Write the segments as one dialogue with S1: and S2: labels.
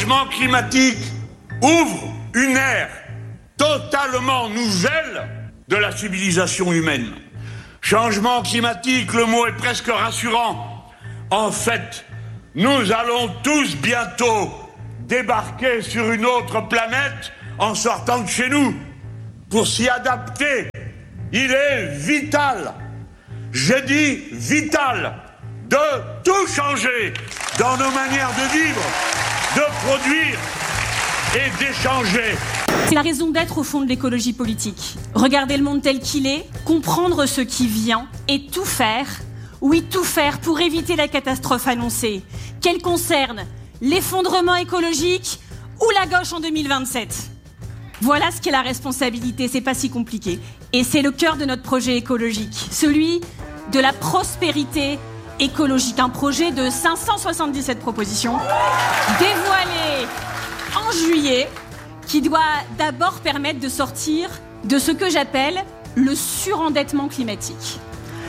S1: changement climatique ouvre une ère totalement nouvelle de la civilisation humaine. Changement climatique, le mot est presque rassurant. En fait, nous allons tous bientôt débarquer sur une autre planète en sortant de chez nous. Pour s'y adapter, il est vital, j'ai dit vital, de tout changer dans nos manières de vivre, de produire et d'échanger.
S2: C'est la raison d'être au fond de l'écologie politique. Regarder le monde tel qu'il est, comprendre ce qui vient et tout faire, oui tout faire pour éviter la catastrophe annoncée, qu'elle concerne l'effondrement écologique ou la gauche en 2027. Voilà ce qu'est la responsabilité, c'est pas si compliqué. Et c'est le cœur de notre projet écologique, celui de la prospérité écologique, un projet de 577 propositions dévoilées en juillet, qui doit d'abord permettre de sortir de ce que j'appelle le surendettement climatique.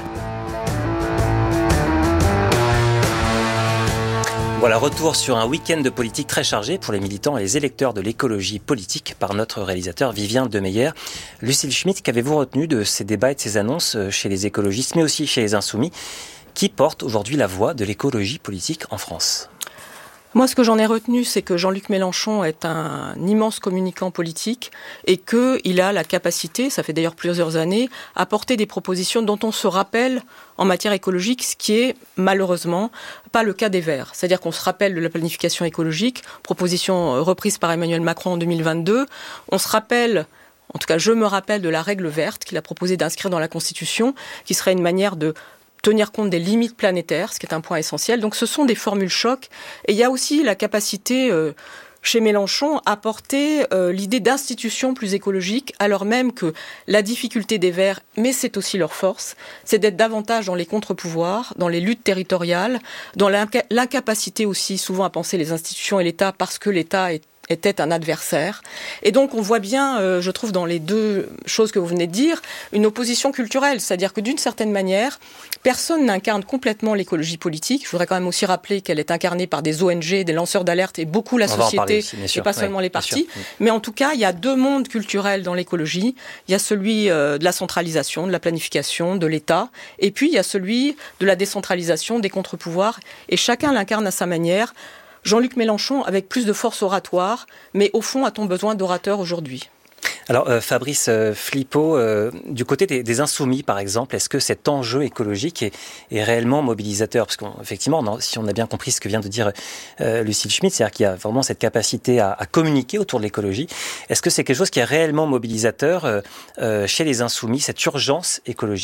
S3: Voilà, retour sur un week-end de politique très chargé pour les militants et les électeurs de l'écologie politique par notre réalisateur Vivien Demeyer. Lucille Schmitt, qu'avez-vous retenu de ces débats et de ces annonces chez les écologistes, mais aussi chez les insoumis, qui portent aujourd'hui la voix de l'écologie politique en France ?
S4: Moi, ce que j'en ai retenu, c'est que Jean-Luc Mélenchon est un immense communicant politique et qu'il a la capacité, ça fait d'ailleurs plusieurs années, à porter des propositions dont on se rappelle en matière écologique, ce qui est malheureusement pas le cas des Verts. C'est-à-dire qu'on se rappelle de la planification écologique, proposition reprise par Emmanuel Macron en 2022. On se rappelle, en tout cas je me rappelle de la règle verte qu'il a proposé d'inscrire dans la Constitution, qui serait une manière de tenir compte des limites planétaires, ce qui est un point essentiel. Donc ce sont des formules chocs. Et il y a aussi la capacité chez Mélenchon à porter l'idée d'institutions plus écologiques, alors même que la difficulté des Verts, mais c'est aussi leur force, c'est d'être davantage dans les contre-pouvoirs, dans les luttes territoriales, dans l'incapacité aussi souvent à penser les institutions et l'État parce que l'État était un adversaire. Et donc on voit bien, je trouve, dans les deux choses que vous venez de dire, une opposition culturelle. C'est-à-dire que d'une certaine manière, personne n'incarne complètement l'écologie politique. Je voudrais quand même aussi rappeler qu'elle est incarnée par des ONG, des lanceurs d'alerte et beaucoup la société, aussi, et pas seulement les partis. Mais en tout cas, il y a deux mondes culturels dans l'écologie. Il y a celui de la centralisation, de la planification, de l'État. Et puis il y a celui de la décentralisation, des contre-pouvoirs. Et chacun l'incarne à sa manière. Jean-Luc Mélenchon avec plus de force oratoire, mais au fond, a-t-on besoin d'orateurs aujourd'hui ?
S3: Alors Fabrice Flippo, du côté des insoumis par exemple, est-ce que cet enjeu écologique est réellement mobilisateur ? Parce qu'effectivement, si on a bien compris ce que vient de dire Lucille Schmitt, c'est-à-dire qu'il y a vraiment cette capacité à communiquer autour de l'écologie, est-ce que c'est quelque chose qui est réellement mobilisateur chez les insoumis, cette urgence écologique ?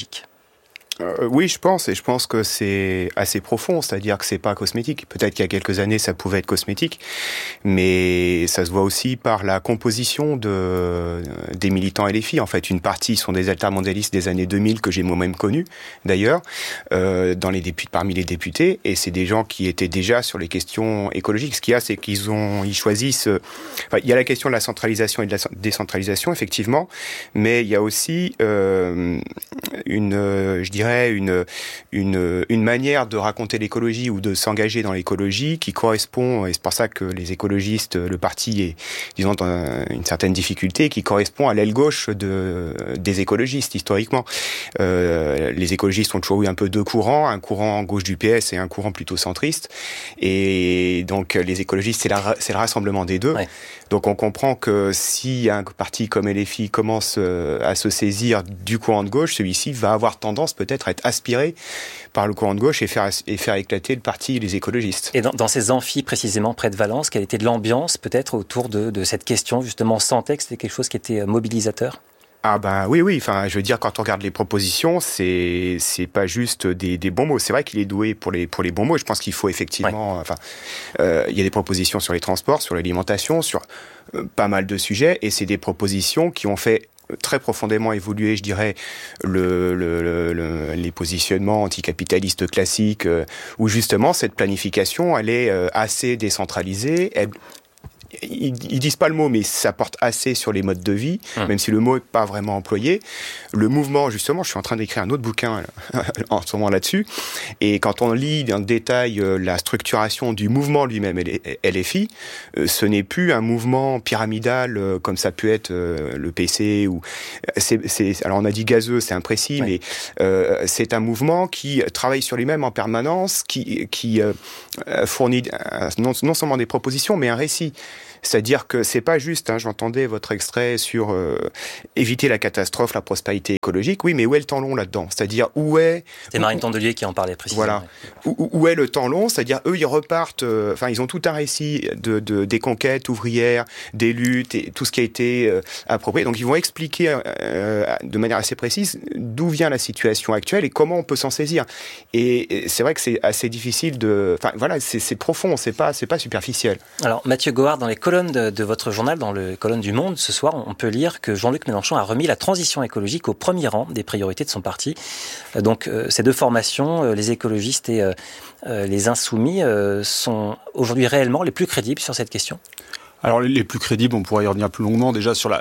S5: Oui, je pense que c'est assez profond, c'est-à-dire que c'est pas cosmétique. Peut-être qu'il y a quelques années, ça pouvait être cosmétique, mais ça se voit aussi par la composition des militants et les filles. En fait, une partie sont des altermondialistes des années 2000 que j'ai moi-même connus, d'ailleurs, parmi les députés, et c'est des gens qui étaient déjà sur les questions écologiques. Ce qu'il y a, c'est ils choisissent. Il y a la question de la centralisation et de la décentralisation, effectivement, mais il y a aussi une manière de raconter l'écologie ou de s'engager dans l'écologie qui correspond, et c'est pour ça que les écologistes, le parti est, disons, dans une certaine difficulté, qui correspond à l'aile gauche des écologistes, historiquement. Les écologistes ont toujours eu un peu deux courants, un courant gauche du PS et un courant plutôt centriste, et donc les écologistes, c'est le rassemblement des deux. Ouais. Donc on comprend que si un parti comme LFI commence à se saisir du courant de gauche, celui-ci va avoir tendance peut-être à être aspiré par le courant de gauche et faire éclater le parti et les écologistes.
S3: Et dans ces amphis précisément près de Valence, quelle était l'ambiance peut-être autour de cette question justement sans texte, c'était quelque chose qui était mobilisateur ?
S5: Ah ben oui, enfin je veux dire, quand on regarde les propositions, c'est pas juste des bons mots. C'est vrai qu'il est doué pour les bons mots. Je pense qu'il faut effectivement, il y a des propositions sur les transports, sur l'alimentation, sur pas mal de sujets, et c'est des propositions qui ont fait très profondément évoluer, je dirais, les positionnements anticapitalistes classiques, où justement cette planification, elle est assez décentralisée. ils disent pas le mot, mais ça porte assez sur les modes de vie, même si le mot n'est pas vraiment employé. Le mouvement, justement, je suis en train d'écrire un autre bouquin en ce moment là-dessus, et quand on lit dans le détail la structuration du mouvement lui-même, LFI, ce n'est plus un mouvement pyramidal comme ça peut être le PC, ou alors on a dit gazeux, c'est imprécis, mais c'est un mouvement qui travaille sur lui-même en permanence, qui fournit non seulement des propositions, mais un récit. C'est-à-dire que c'est pas juste, j'entendais votre extrait sur éviter la catastrophe, la prospérité écologique, oui, mais où est le temps long là-dedans ? C'est-à-dire où est...
S3: C'est Marine Tondelier qui en parlait précisément.
S5: Voilà. Où est le temps long ? C'est-à-dire eux, ils repartent, ils ont tout un récit des conquêtes ouvrières, des luttes, et tout ce qui a été approprié. Donc ils vont expliquer de manière assez précise d'où vient la situation actuelle et comment on peut s'en saisir. Et c'est vrai que c'est assez difficile c'est profond, c'est pas superficiel.
S3: Alors Mathieu Goard, dans les colonnes de votre journal, dans les colonnes du Monde, ce soir, on peut lire que Jean-Luc Mélenchon a remis la transition écologique au premier rang des priorités de son parti. Donc ces deux formations, les écologistes et les insoumis, sont aujourd'hui réellement les plus crédibles sur cette question ?
S6: Alors les plus crédibles, on pourrait y revenir plus longuement. Déjà sur la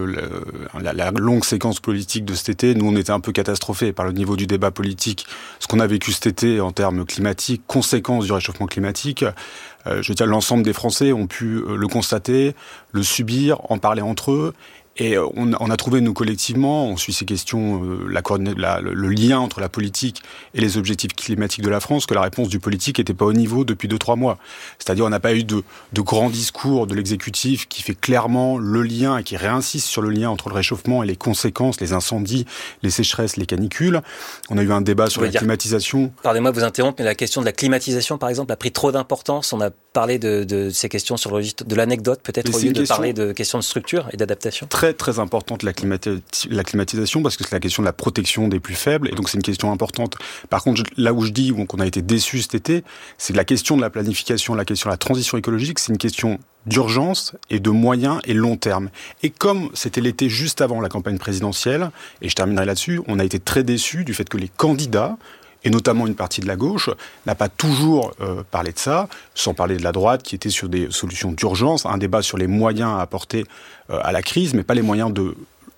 S6: longue séquence politique de cet été, nous on était un peu catastrophés par le niveau du débat politique. Ce qu'on a vécu cet été en termes climatiques, conséquences du réchauffement climatique, je veux dire l'ensemble des Français ont pu le constater, le subir, en parler entre eux. Et on a trouvé, nous, collectivement, on suit ces questions, le lien entre la politique et les objectifs climatiques de la France, que la réponse du politique n'était pas au niveau depuis 2-3 mois. C'est-à-dire, on n'a pas eu de grands discours de l'exécutif qui fait clairement le lien et qui réinsiste sur le lien entre le réchauffement et les conséquences, les incendies, les sécheresses, les canicules. On a eu un débat sur la climatisation.
S3: Pardonnez-moi de vous interrompre, mais la question de la climatisation, par exemple, a pris trop d'importance. On a parlé de ces questions sur le registre de l'anecdote, peut-être, au lieu de parler de questions de structure et d'adaptation.
S6: Très importante la climatisation, parce que c'est la question de la protection des plus faibles, et donc c'est une question importante. Par contre, là où je dis qu'on a été déçus cet été, c'est que la question de la planification, la question de la transition écologique, c'est une question d'urgence et de moyen et long terme. Et comme c'était l'été juste avant la campagne présidentielle, et je terminerai là-dessus, on a été très déçus du fait que les candidats, et notamment une partie de la gauche, n'a pas toujours parlé de ça, sans parler de la droite qui était sur des solutions d'urgence, un débat sur les moyens à apporter à la crise, mais pas les moyens de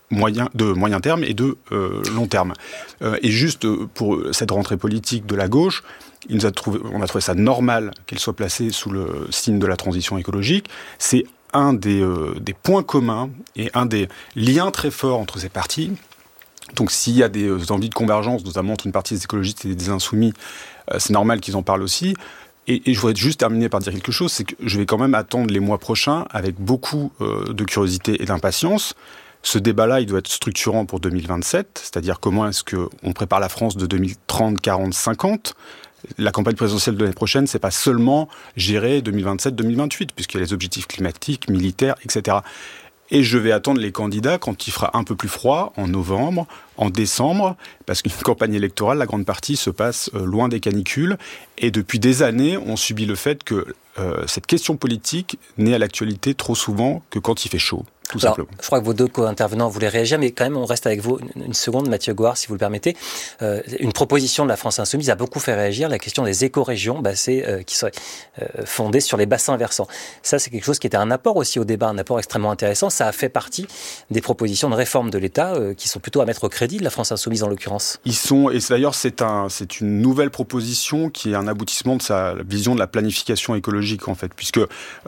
S6: moyen terme et de long terme. Et juste pour cette rentrée politique de la gauche, on a trouvé ça normal qu'elle soit placée sous le signe de la transition écologique. C'est un des points communs et un des liens très forts entre ces partis. Donc s'il y a des envies de convergence, notamment entre une partie des écologistes et des insoumis, c'est normal qu'ils en parlent aussi. Et je voudrais juste terminer par dire quelque chose, c'est que je vais quand même attendre les mois prochains avec beaucoup de curiosité et d'impatience. Ce débat-là, il doit être structurant pour 2027, c'est-à-dire comment est-ce qu'on prépare la France de 2030, 40, 50. La campagne présidentielle de l'année prochaine, c'est pas seulement gérer 2027-2028, puisqu'il y a les objectifs climatiques, militaires, etc. Et je vais attendre les candidats quand il fera un peu plus froid, en novembre, en décembre, parce qu'une campagne électorale, la grande partie se passe loin des canicules. Et depuis des années, on subit le fait que cette question politique n'est à l'actualité trop souvent que quand il fait chaud.
S3: Alors, je crois que vos deux co-intervenants voulaient réagir, mais quand même, on reste avec vous une seconde, Mathieu Goard, si vous le permettez. Une proposition de la France Insoumise a beaucoup fait réagir, la question des écorégions, qui serait fondée sur les bassins versants. Ça, c'est quelque chose qui était un apport aussi au débat, un apport extrêmement intéressant. Ça a fait partie des propositions de réforme de l'État qui sont plutôt à mettre au crédit de la France Insoumise en l'occurrence.
S6: Ils sont, et d'ailleurs, c'est une nouvelle proposition qui est un aboutissement de sa vision de la planification écologique, en fait, puisque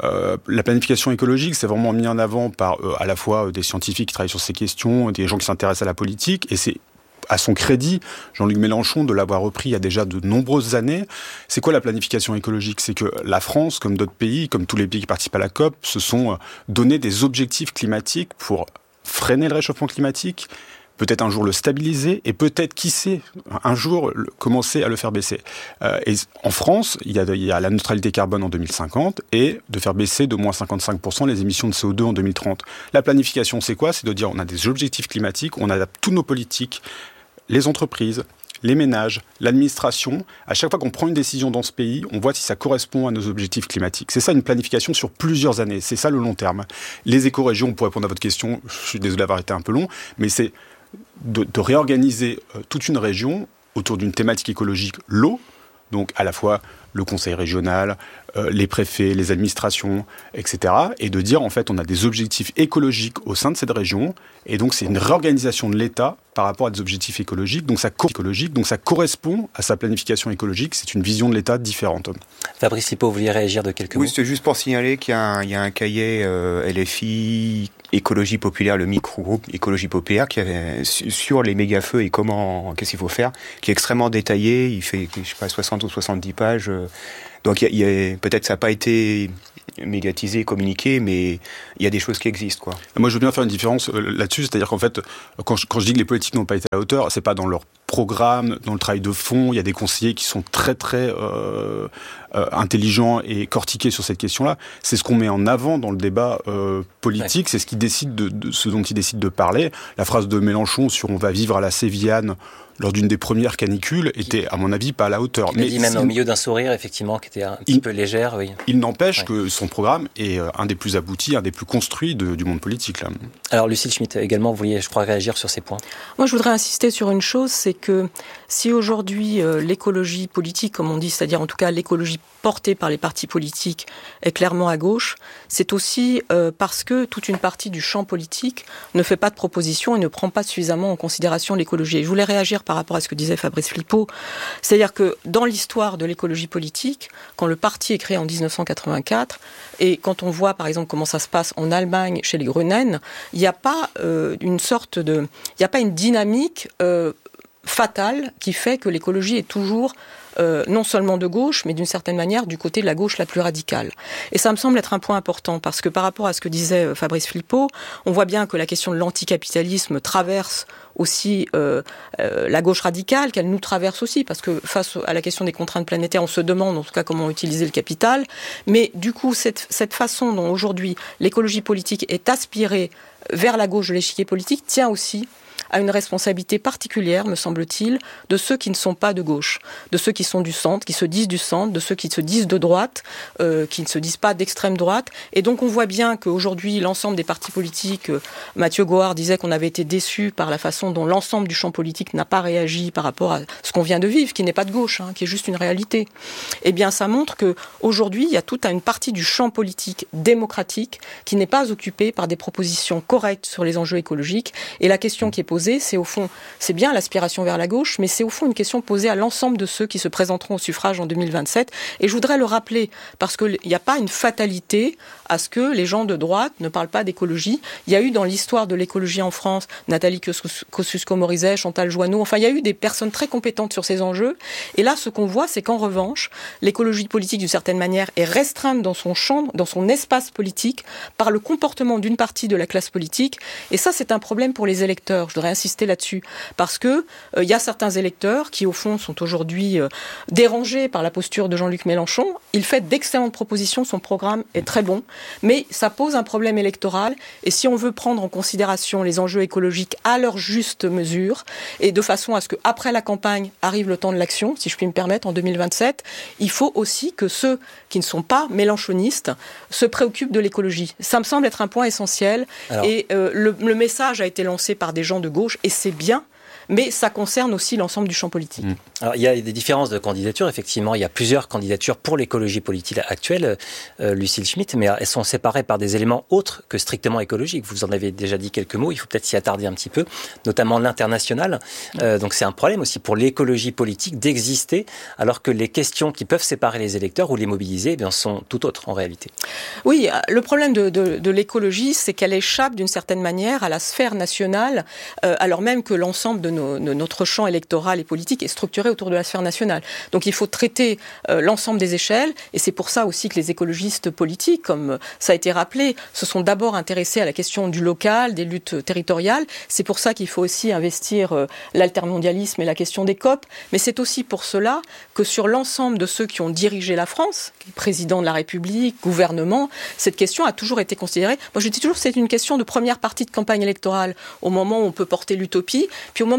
S6: la planification écologique, c'est vraiment mis en avant par à la fois des scientifiques qui travaillent sur ces questions, des gens qui s'intéressent à la politique, et c'est à son crédit, Jean-Luc Mélenchon, de l'avoir repris il y a déjà de nombreuses années. C'est quoi la planification écologique ? C'est que la France, comme d'autres pays, comme tous les pays qui participent à la COP, se sont donné des objectifs climatiques pour freiner le réchauffement climatique, peut-être un jour le stabiliser, et peut-être, qui sait, un jour commencer à le faire baisser. Et en France, il y a la neutralité carbone en 2050, et de faire baisser de moins 55% les émissions de CO2 en 2030. La planification, c'est quoi ? C'est de dire, on a des objectifs climatiques, on adapte toutes nos politiques, les entreprises, les ménages, l'administration. À chaque fois qu'on prend une décision dans ce pays, on voit si ça correspond à nos objectifs climatiques. C'est ça une planification sur plusieurs années. C'est ça le long terme. Les écorégions, pour répondre à votre question, je suis désolé d'avoir été un peu long, mais c'est de réorganiser toute une région autour d'une thématique écologique, l'eau, donc à la fois le conseil régional, les préfets, les administrations, etc. Et de dire, en fait, on a des objectifs écologiques au sein de cette région, et donc c'est une réorganisation de l'État par rapport à des objectifs écologiques, donc ça correspond à sa planification écologique, c'est une vision de l'État différente.
S3: Fabrice Lippot, vous vouliez réagir de quelques mots?
S5: Oui, c'était juste pour signaler qu'il y a un cahier LFI Écologie Populaire, le micro-groupe Écologie Populaire, qui avait, sur les méga-feux et qu'est-ce qu'il faut faire, qui est extrêmement détaillé, il fait, 60 ou 70 pages, donc peut-être ça n'a pas été médiatisé, communiqué, mais il y a des choses qui existent, quoi.
S6: Moi, je veux bien faire une différence là-dessus, c'est-à-dire qu'en fait, quand je dis que les politiques n'ont pas été à la hauteur, c'est pas dans leur programme, dans le travail de fond. Il y a des conseillers qui sont très intelligents et cortiqués sur cette question-là. C'est ce qu'on met en avant dans le débat politique, c'est ce dont ils décident de parler. La phrase de Mélenchon sur « on va vivre à la Sévillane » lors d'une des premières canicules était, à mon avis, pas à la hauteur.
S3: Mais dit même au milieu d'un sourire, effectivement, qui était un petit peu légère. Oui.
S6: Il n'empêche que son programme est un des plus aboutis, un des plus construits du monde politique. Là.
S3: Alors, Lucile Schmitt, également, vous vouliez, je crois, réagir sur ces points.
S4: Moi, je voudrais insister sur une chose, c'est que si aujourd'hui l'écologie politique, comme on dit, c'est-à-dire en tout cas l'écologie portée par les partis politiques est clairement à gauche, c'est aussi parce que toute une partie du champ politique ne fait pas de propositions et ne prend pas suffisamment en considération l'écologie. Et je voulais réagir par rapport à ce que disait Fabrice Lippot, c'est-à-dire que dans l'histoire de l'écologie politique, quand le parti est créé en 1984, et quand on voit par exemple comment ça se passe en Allemagne chez les Grünen, il n'y a pas une dynamique fatale qui fait que l'écologie est toujours non seulement de gauche, mais d'une certaine manière du côté de la gauche la plus radicale. Et ça me semble être un point important, parce que par rapport à ce que disait Fabrice Lippot, on voit bien que la question de l'anticapitalisme traverse aussi la gauche radicale, qu'elle nous traverse aussi, parce que face à la question des contraintes planétaires, on se demande en tout cas comment utiliser le capital, mais du coup cette façon dont aujourd'hui l'écologie politique est aspirée vers la gauche de l'échiquier politique tient aussi à une responsabilité particulière, me semble-t-il, de ceux qui ne sont pas de gauche, de ceux qui sont du centre, qui se disent du centre, de ceux qui se disent de droite, qui ne se disent pas d'extrême droite. Et donc on voit bien qu'aujourd'hui, l'ensemble des partis politiques, Mathieu Goard disait qu'on avait été déçus par la façon dont l'ensemble du champ politique n'a pas réagi par rapport à ce qu'on vient de vivre, qui n'est pas de gauche, qui est juste une réalité. Eh bien, ça montre qu'aujourd'hui, il y a toute une partie du champ politique démocratique qui n'est pas occupée par des propositions correctes sur les enjeux écologiques. Et la question qui est posée, c'est au fond, c'est bien l'aspiration vers la gauche, mais c'est au fond une question posée à l'ensemble de ceux qui se présenteront au suffrage en 2027. Et je voudrais le rappeler, parce qu'il n'y a pas une fatalité à ce que les gens de droite ne parlent pas d'écologie. Il y a eu dans l'histoire de l'écologie en France, Nathalie Kosciusko-Morizet, Chantal Joanneau, enfin il y a eu des personnes très compétentes sur ces enjeux. Et là, ce qu'on voit, c'est qu'en revanche, l'écologie politique, d'une certaine manière, est restreinte dans son champ, dans son espace politique, par le comportement d'une partie de la classe politique. Et ça, c'est un problème pour les électeurs. Je voudrais insister là-dessus, parce que il y a certains électeurs qui, au fond, sont aujourd'hui dérangés par la posture de Jean-Luc Mélenchon. Il fait d'excellentes propositions, son programme est très bon, mais ça pose un problème électoral, et si on veut prendre en considération les enjeux écologiques à leur juste mesure, et de façon à ce qu'après la campagne arrive le temps de l'action, si je puis me permettre, en 2027, il faut aussi que ceux qui ne sont pas mélenchonistes se préoccupent de l'écologie. Ça me semble être un point essentiel. Alors, et le message a été lancé par des gens de gauche, et c'est bien, mais ça concerne aussi l'ensemble du champ politique.
S3: Alors, il y a des différences de candidature, effectivement. Il y a plusieurs candidatures pour l'écologie politique actuelle, Lucile Schmitt, mais elles sont séparées par des éléments autres que strictement écologiques. Vous en avez déjà dit quelques mots, il faut peut-être s'y attarder un petit peu, notamment l'international. Donc c'est un problème aussi pour l'écologie politique d'exister, alors que les questions qui peuvent séparer les électeurs ou les mobiliser sont tout autres en réalité.
S4: Oui, le problème de l'écologie, c'est qu'elle échappe d'une certaine manière à la sphère nationale, alors même que l'ensemble de notre champ électoral et politique est structuré autour de la sphère nationale. Donc il faut traiter l'ensemble des échelles, et c'est pour ça aussi que les écologistes politiques, comme ça a été rappelé, se sont d'abord intéressés à la question du local, des luttes territoriales. C'est pour ça qu'il faut aussi investir l'altermondialisme et la question des COP, mais c'est aussi pour cela que sur l'ensemble de ceux qui ont dirigé la France, président de la République, gouvernement, cette question a toujours été considérée. Moi je dis toujours que c'est une question de première partie de campagne électorale, au moment où on peut porter l'utopie, puis au moment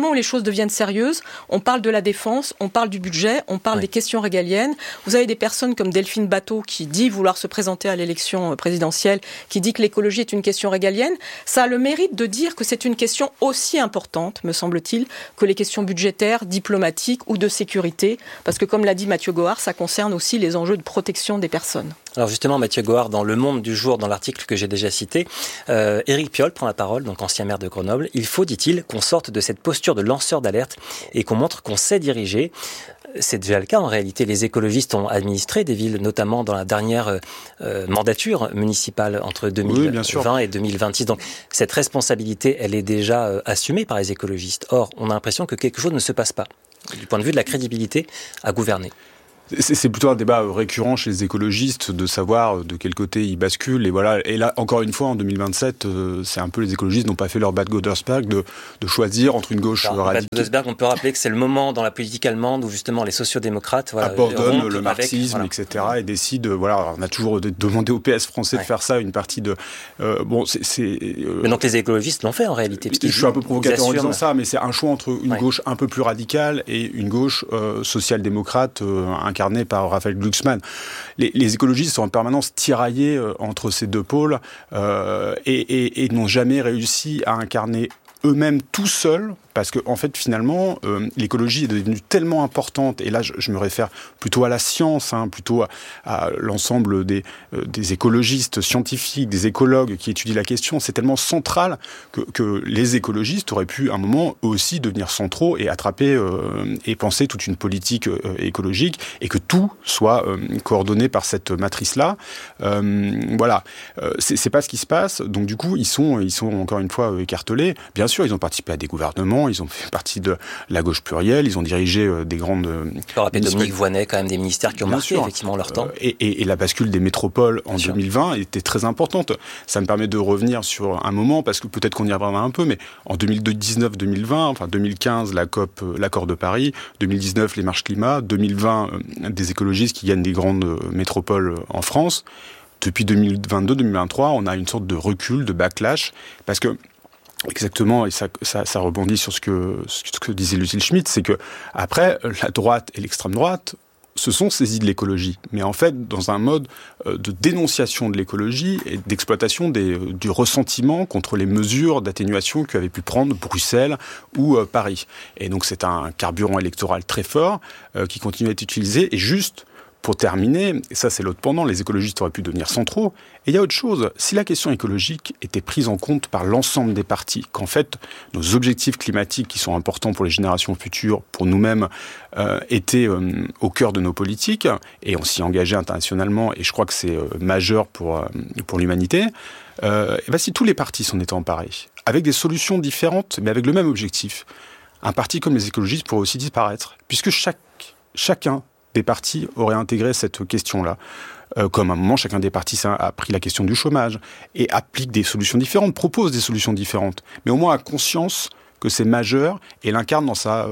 S4: moment où les choses deviennent sérieuses, on parle de la défense, on parle du budget, on parle des questions régaliennes. Vous avez des personnes comme Delphine Batho qui dit vouloir se présenter à l'élection présidentielle, qui dit que l'écologie est une question régalienne. Ça a le mérite de dire que c'est une question aussi importante, me semble-t-il, que les questions budgétaires, diplomatiques ou de sécurité. Parce que comme l'a dit Mathieu Gohard, ça concerne aussi les enjeux de protection des personnes.
S3: Alors justement, Mathieu Gohard, dans Le Monde du jour, dans l'article que j'ai déjà cité, Éric Piolle prend la parole, donc ancien maire de Grenoble. Il faut, dit-il, qu'on sorte de cette posture de lanceur d'alerte et qu'on montre qu'on sait diriger. C'est déjà le cas en réalité. Les écologistes ont administré des villes, notamment dans la dernière mandature municipale entre 2020 et 2026. Donc cette responsabilité, elle est déjà assumée par les écologistes. Or, on a l'impression que quelque chose ne se passe pas du point de vue de la crédibilité à gouverner.
S6: C'est plutôt un débat récurrent chez les écologistes de savoir de quel côté ils basculent. Et voilà. Et là, encore une fois, en 2027, c'est un peu les écologistes n'ont pas fait leur Bad Godesberg de choisir entre une gauche radicale.
S3: Bad Godesberg, on peut rappeler que c'est le moment dans la politique allemande où justement les sociodémocrates
S6: abandonnent le marxisme, etc. et décident. Voilà, on a toujours demandé au PS français de faire ça, une partie de.
S3: Mais donc les écologistes l'ont fait en réalité.
S6: Je suis un peu provocateur en disant ça, mais c'est un choix entre une gauche un peu plus radicale et une gauche social-démocrate incarné par Raphaël Glucksmann. Les écologistes sont en permanence tiraillés entre ces deux pôles et n'ont jamais réussi à incarner eux-mêmes tout seuls, parce que en fait finalement l'écologie est devenue tellement importante, et là je me réfère plutôt à la science, plutôt à l'ensemble des écologistes scientifiques, des écologues qui étudient la question. C'est tellement central que les écologistes auraient pu à un moment eux aussi devenir centraux et attraper et penser toute une politique écologique, et que tout soit coordonné par cette matrice-là. Voilà, c'est pas ce qui se passe. Donc du coup ils sont encore une fois écartelés. Bien sûr, ils ont participé à des gouvernements, ils ont fait partie de la gauche plurielle, ils ont dirigé des grandes...
S3: Je peux rappeler Dominique Voynet, quand même des ministères qui ont marqué effectivement leur temps.
S6: Et la bascule des métropoles en 2020 était très importante. Ça me permet de revenir sur un moment, parce que peut-être qu'on y reviendra un peu, mais en 2019-2020, enfin 2015, l'accord de Paris, 2019, les marches climat, 2020, des écologistes qui gagnent des grandes métropoles en France. Depuis 2022-2023, on a une sorte de recul, de backlash, parce que exactement, et ça rebondit sur ce que disait Lucille Schmitt, c'est que après la droite et l'extrême droite se sont saisis de l'écologie, mais en fait dans un mode de dénonciation de l'écologie et d'exploitation du ressentiment contre les mesures d'atténuation qu'avaient pu prendre Bruxelles ou Paris. Et donc c'est un carburant électoral très fort qui continue à être utilisé. Et juste pour terminer, et ça c'est l'autre pendant, les écologistes auraient pu devenir centraux. Et il y a autre chose, si la question écologique était prise en compte par l'ensemble des partis, qu'en fait nos objectifs climatiques qui sont importants pour les générations futures, pour nous-mêmes, étaient au cœur de nos politiques, et on s'y engageait internationalement, et je crois que c'est majeur pour l'humanité, et si tous les partis s'en étaient emparés, avec des solutions différentes, mais avec le même objectif, un parti comme les écologistes pourrait aussi disparaître, puisque chacun des partis auraient intégré cette question-là. Comme à un moment, chacun des partis a pris la question du chômage et applique des solutions différentes, propose des solutions différentes, mais au moins a conscience que c'est majeur et l'incarne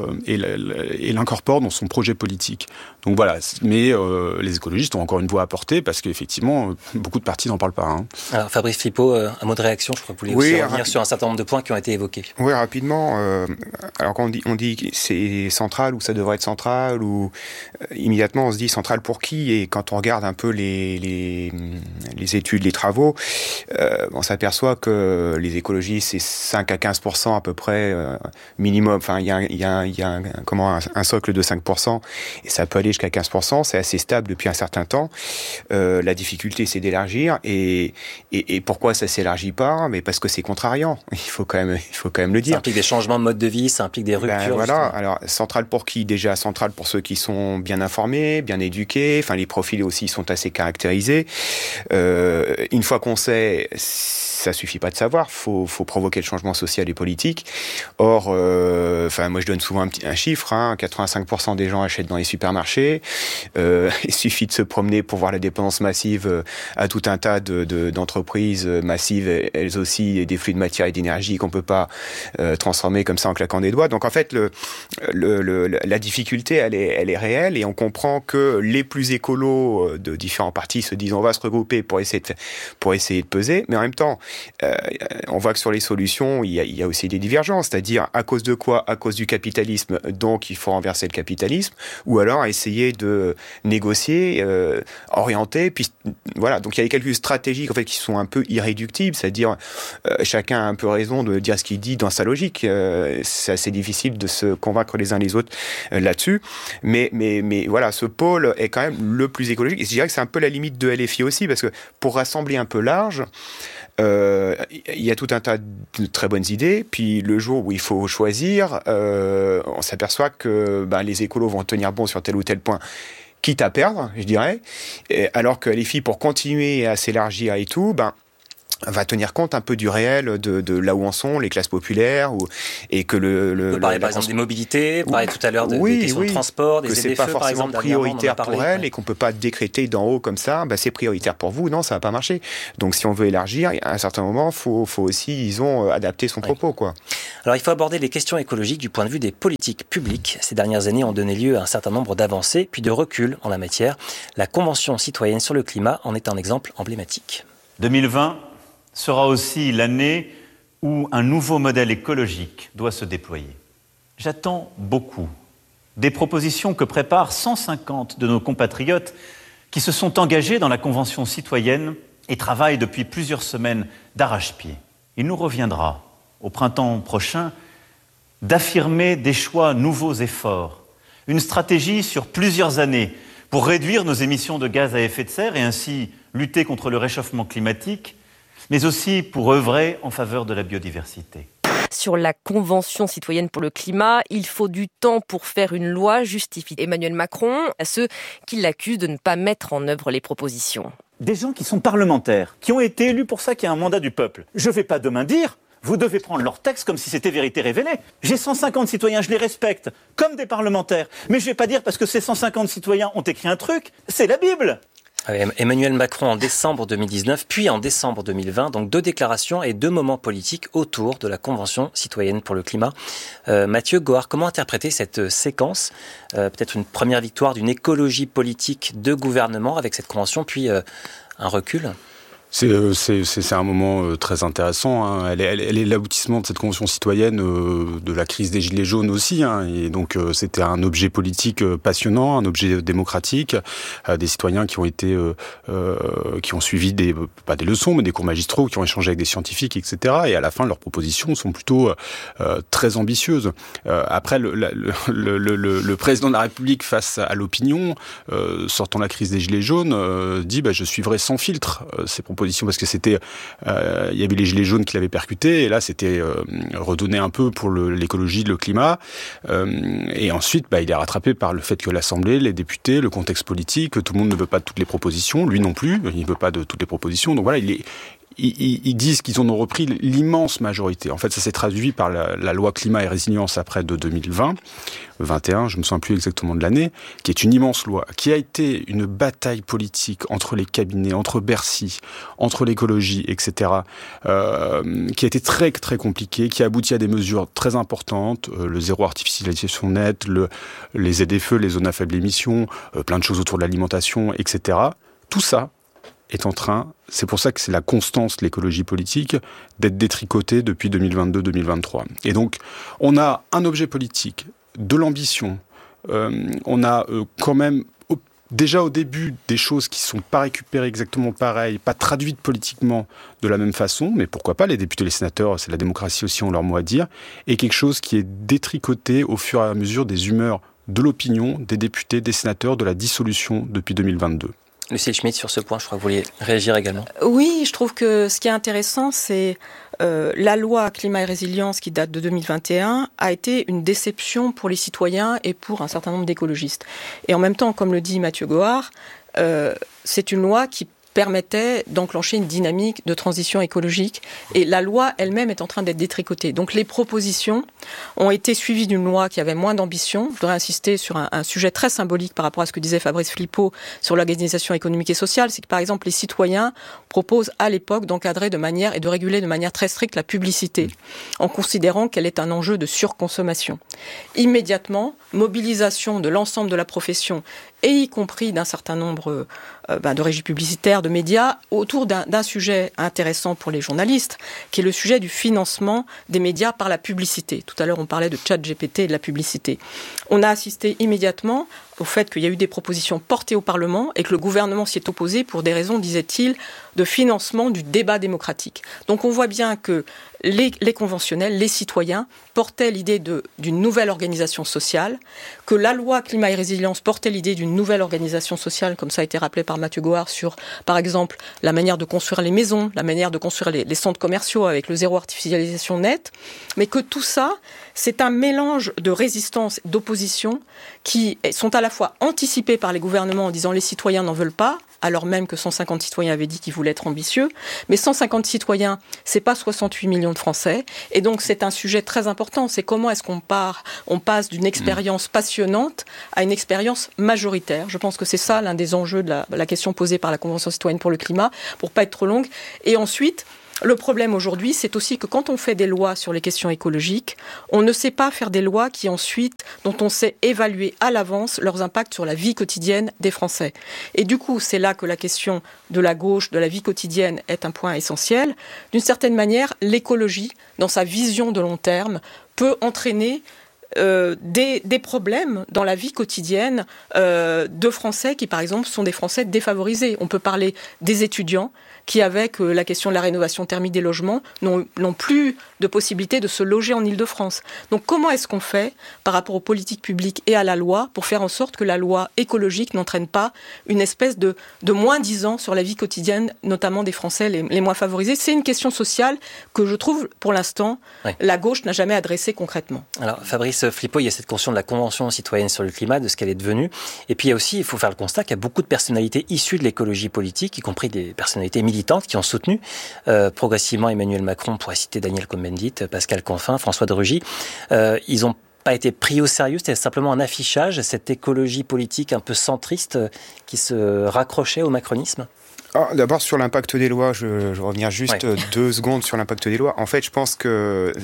S6: et l'incorpore dans son projet politique. Donc voilà, mais les écologistes ont encore une voix à porter, parce qu'effectivement, beaucoup de partis n'en parlent pas.
S3: Alors Fabrice Flippo, un mot de réaction, je crois que vous voulez aussi revenir sur un certain nombre de points qui ont été évoqués.
S5: Oui, rapidement. Alors quand on dit que c'est central, ou ça devrait être central, ou immédiatement on se dit central pour qui? Et quand on regarde un peu les études, les travaux, on s'aperçoit que les écologistes, c'est 5 à 15% à peu près minimum. Enfin, il y a un socle de 5%, et ça peut aller jusqu'à 15%. C'est assez stable depuis un certain temps. La difficulté, c'est d'élargir. Et pourquoi ça s'élargit pas? Mais parce que c'est contrariant. Il faut quand même le dire.
S3: Ça implique des changements de mode de vie, ça implique des ruptures.
S5: Voilà. Alors, central pour qui? Déjà central pour ceux qui sont bien informés, bien éduqués. Enfin, les profils aussi sont assez caractérisés. Une fois qu'on sait, ça suffit pas de savoir. Faut provoquer le changement social et politique. Or, moi je donne souvent un chiffre. 85% des gens achètent dans les supermarchés. Il suffit de se promener pour voir la dépendance massive à tout un tas d'entreprises massives, elles aussi, et des flux de matière et d'énergie qu'on peut pas transformer comme ça en claquant des doigts. Donc en fait, la difficulté, elle est réelle, et on comprend que les plus écolos de différents partis se disent on va se regrouper pour essayer de peser, mais en même temps, on voit que sur les solutions, il y a aussi des divergences. c'est-à-dire à cause de quoi? À cause du capitalisme, donc il faut renverser le capitalisme, ou alors essayer de négocier, orienter, puis voilà. Donc il y a des calculs stratégiques en fait qui sont un peu irréductibles, c'est-à-dire chacun a un peu raison de dire ce qu'il dit dans sa logique. C'est assez difficile de se convaincre les uns les autres là-dessus, mais voilà, ce pôle est quand même le plus écologique, et je dirais que c'est un peu la limite de LFI aussi, parce que pour rassembler un peu large, il y a tout un tas de très bonnes idées, puis le jour où il faut choisir, on s'aperçoit que les écolos vont tenir bon sur tel ou tel point, quitte à perdre, je dirais, alors que LFI, pour continuer à s'élargir et tout, va tenir compte un peu du réel de là où en sont les classes populaires, et que
S3: on peut parler par exemple des mobilités, on parlait tout à l'heure des questions de transport, des
S5: que c'est pas forcément prioritaire pour elle, et qu'on peut pas décréter d'en haut comme ça, c'est prioritaire pour vous, non, ça va pas marcher. Donc si on veut élargir, à un certain moment, faut aussi, adapter son propos, quoi.
S3: Alors il faut aborder les questions écologiques du point de vue des politiques publiques. Ces dernières années ont donné lieu à un certain nombre d'avancées, puis de reculs en la matière. La Convention citoyenne sur le climat en est un exemple emblématique.
S7: 2020 sera aussi l'année où un nouveau modèle écologique doit se déployer. J'attends beaucoup des propositions que préparent 150 de nos compatriotes qui se sont engagés dans la Convention citoyenne et travaillent depuis plusieurs semaines d'arrache-pied. Il nous reviendra, au printemps prochain, d'affirmer des choix nouveaux et forts, une stratégie sur plusieurs années pour réduire nos émissions de gaz à effet de serre et ainsi lutter contre le réchauffement climatique, mais aussi pour œuvrer en faveur de la biodiversité.
S8: Sur la Convention citoyenne pour le climat, il faut du temps pour faire une loi, justifie Emmanuel Macron à ceux qui l'accusent de ne pas mettre en œuvre les propositions.
S7: Des gens qui sont parlementaires, qui ont été élus pour ça, qui ont un mandat du peuple. Je ne vais pas demain dire, vous devez prendre leur texte comme si c'était vérité révélée. J'ai 150 citoyens, je les respecte, comme des parlementaires. Mais je ne vais pas dire parce que ces 150 citoyens ont écrit un truc, c'est la Bible.
S3: Emmanuel Macron en décembre 2019, puis en décembre 2020, donc 2 déclarations et 2 moments politiques autour de la Convention citoyenne pour le climat. Mathieu Goard, comment interpréter cette séquence? Peut-être une première victoire d'une écologie politique de gouvernement avec cette convention, puis un recul?
S6: C'est un moment très intéressant, hein. Elle est l'aboutissement de cette convention citoyenne, de la crise des Gilets jaunes aussi, hein. Et donc c'était un objet politique passionnant, un objet démocratique, des citoyens qui ont été, qui ont suivi pas des leçons, mais des cours magistraux, qui ont échangé avec des scientifiques, etc. Et à la fin, leurs propositions sont plutôt très ambitieuses. Après, le président de la République face à l'opinion, sortant la crise des Gilets jaunes, dit je suivrai sans filtre ces propositions, parce que c'était, il y avait les Gilets jaunes qui l'avaient percuté, et là c'était redonné un peu pour l'écologie, le climat, et ensuite il est rattrapé par le fait que l'Assemblée, les députés, le contexte politique, que tout le monde ne veut pas de toutes les propositions, lui non plus, il ne veut pas de toutes les propositions, donc voilà, ils disent qu'ils en ont repris l'immense majorité. En fait, ça s'est traduit par la loi climat et résilience après de 2020, 21, je me souviens plus exactement de l'année, qui est une immense loi, qui a été une bataille politique entre les cabinets, entre Bercy, entre l'écologie, etc., qui a été très très compliquée, qui a abouti à des mesures très importantes, le zéro artificialisation nette, les ZFE, les zones à faible émission, plein de choses autour de l'alimentation, etc. Tout ça est en train, c'est pour ça que c'est la constance de l'écologie politique, d'être détricotée depuis 2022-2023. Et donc, on a un objet politique, de l'ambition, on a quand même déjà au début des choses qui ne sont pas récupérées exactement pareil, pas traduites politiquement de la même façon, mais pourquoi pas, les députés et les sénateurs, c'est la démocratie aussi, ont leur mot à dire, et quelque chose qui est détricoté au fur et à mesure des humeurs de l'opinion, des députés, des sénateurs, de la dissolution depuis 2022.
S3: Lucille Schmitt, sur ce point, je crois que vous vouliez réagir également.
S4: Oui, je trouve que ce qui est intéressant, c'est la loi climat et résilience qui date de 2021 a été une déception pour les citoyens et pour un certain nombre d'écologistes. Et en même temps, comme le dit Mathieu Goard, c'est une loi qui permettait d'enclencher une dynamique de transition écologique. Et la loi elle-même est en train d'être détricotée. Donc les propositions ont été suivies d'une loi qui avait moins d'ambition. Je voudrais insister sur un sujet très symbolique par rapport à ce que disait Fabrice Flippo sur l'organisation économique et sociale. C'est que par exemple les citoyens proposent à l'époque d'encadrer de manière et de réguler de manière très stricte la publicité, en considérant qu'elle est un enjeu de surconsommation. Immédiatement, mobilisation de l'ensemble de la profession et y compris d'un certain nombre de régies publicitaires, de médias, autour d'un sujet intéressant pour les journalistes, qui est le sujet du financement des médias par la publicité. Tout à l'heure, on parlait de ChatGPT et de la publicité. On a assisté immédiatement au fait qu'il y a eu des propositions portées au Parlement et que le gouvernement s'y est opposé pour des raisons, disait-il, de financement du débat démocratique. Donc on voit bien que les conventionnels, les citoyens, portaient l'idée d'une nouvelle organisation sociale, que la loi climat et résilience portait l'idée d'une nouvelle organisation sociale, comme ça a été rappelé par Mathieu Gohard, sur, par exemple, la manière de construire les maisons, la manière de construire les centres commerciaux avec le zéro artificialisation nette, mais que tout ça, c'est un mélange de résistance, d'opposition, qui sont à la fois anticipés par les gouvernements en disant les citoyens n'en veulent pas, alors même que 150 citoyens avaient dit qu'ils voulaient être ambitieux. Mais 150 citoyens, c'est pas 68 millions de Français. Et donc, c'est un sujet très important. C'est comment est-ce qu'on passe d'une expérience passionnante à une expérience majoritaire. Je pense que c'est ça l'un des enjeux de la question posée par la Convention citoyenne pour le climat, pour pas être trop longue. Et ensuite, le problème aujourd'hui, c'est aussi que quand on fait des lois sur les questions écologiques, on ne sait pas faire des lois dont on sait évaluer à l'avance leurs impacts sur la vie quotidienne des Français. Et du coup, c'est là que la question de la gauche, de la vie quotidienne, est un point essentiel. D'une certaine manière, l'écologie, dans sa vision de long terme, peut entraîner des problèmes dans la vie quotidienne de Français qui, par exemple, sont des Français défavorisés. On peut parler des étudiants qui, avec la question de la rénovation thermique des logements, n'ont plus de possibilité de se loger en Île-de-France. Donc comment est-ce qu'on fait par rapport aux politiques publiques et à la loi pour faire en sorte que la loi écologique n'entraîne pas une espèce de moins-disant sur la vie quotidienne, notamment des Français les moins favorisés? C'est une question sociale que je trouve, pour l'instant, la gauche n'a jamais adressée concrètement.
S3: Alors, Fabrice Flippo, il y a cette conscience de la Convention citoyenne sur le climat, de ce qu'elle est devenue. Et puis, il y a aussi, il faut faire le constat qu'il y a beaucoup de personnalités issues de l'écologie politique, y compris des personnalités militantes qui ont soutenu progressivement Emmanuel Macron, on pourrait citer Daniel Cohn-Bendit, Pascal Canfin, François de Rugy. Ils n'ont pas été pris au sérieux, c'était simplement un affichage, cette écologie politique un peu centriste qui se raccrochait au macronisme.
S5: D'abord, sur l'impact des lois, je vais revenir juste 2 secondes sur l'impact des lois. En fait, je pense que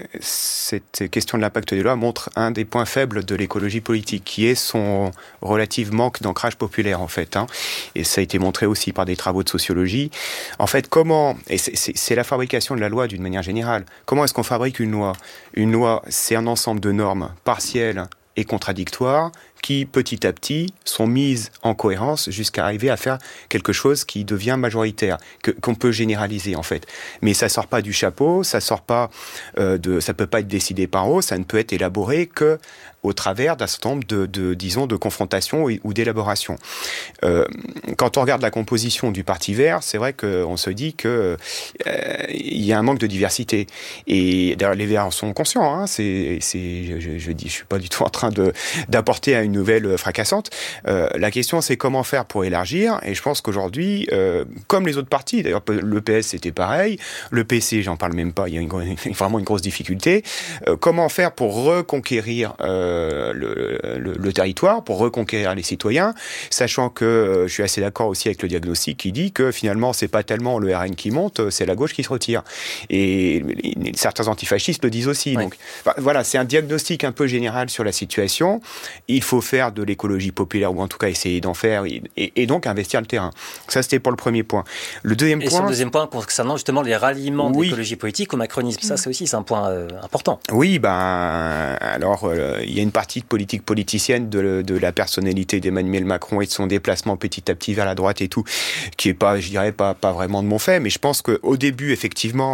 S5: cette question de l'impact des lois montre un des points faibles de l'écologie politique, qui est son relatif manque d'ancrage populaire, en fait. Et ça a été montré aussi par des travaux de sociologie. En fait, et c'est la fabrication de la loi d'une manière générale. Comment est-ce qu'on fabrique une loi? Une loi, c'est un ensemble de normes partielles et contradictoires qui, petit à petit, sont mises en cohérence jusqu'à arriver à faire quelque chose qui devient majoritaire, qu'on peut généraliser, en fait. Mais ça sort pas du chapeau, ça sort pas ça peut pas être décidé par haut, ça ne peut être élaboré que au travers d'un certain nombre de confrontations ou d'élaborations. Quand on regarde la composition du Parti vert, c'est vrai qu'on se dit que il y a un manque de diversité. Et d'ailleurs, les Verts en sont conscients. Je suis pas du tout en train d'apporter à une nouvelle fracassante. La question, c'est comment faire pour élargir. Et je pense qu'aujourd'hui, comme les autres partis, d'ailleurs, le PS c'était pareil, le PC, j'en parle même pas, il y a vraiment une grosse difficulté. Comment faire pour reconquérir le territoire, pour reconquérir les citoyens, sachant que je suis assez d'accord aussi avec le diagnostic qui dit que finalement c'est pas tellement le RN qui monte, c'est la gauche qui se retire. Et certains antifascistes le disent aussi. Oui. Donc voilà, c'est un diagnostic un peu général sur la situation. Il faut faire de l'écologie populaire, ou en tout cas essayer d'en faire, et donc investir le terrain. Ça, c'était pour le premier point. Le deuxième point...
S3: sur le deuxième point, concernant justement les ralliements de l'écologie politique au macronisme, ça c'est aussi un point important.
S5: Oui, alors il y a une partie de politique politicienne de la personnalité d'Emmanuel Macron et de son déplacement petit à petit vers la droite et tout, qui est pas, je dirais, pas vraiment de mon fait, mais je pense qu'au début, effectivement,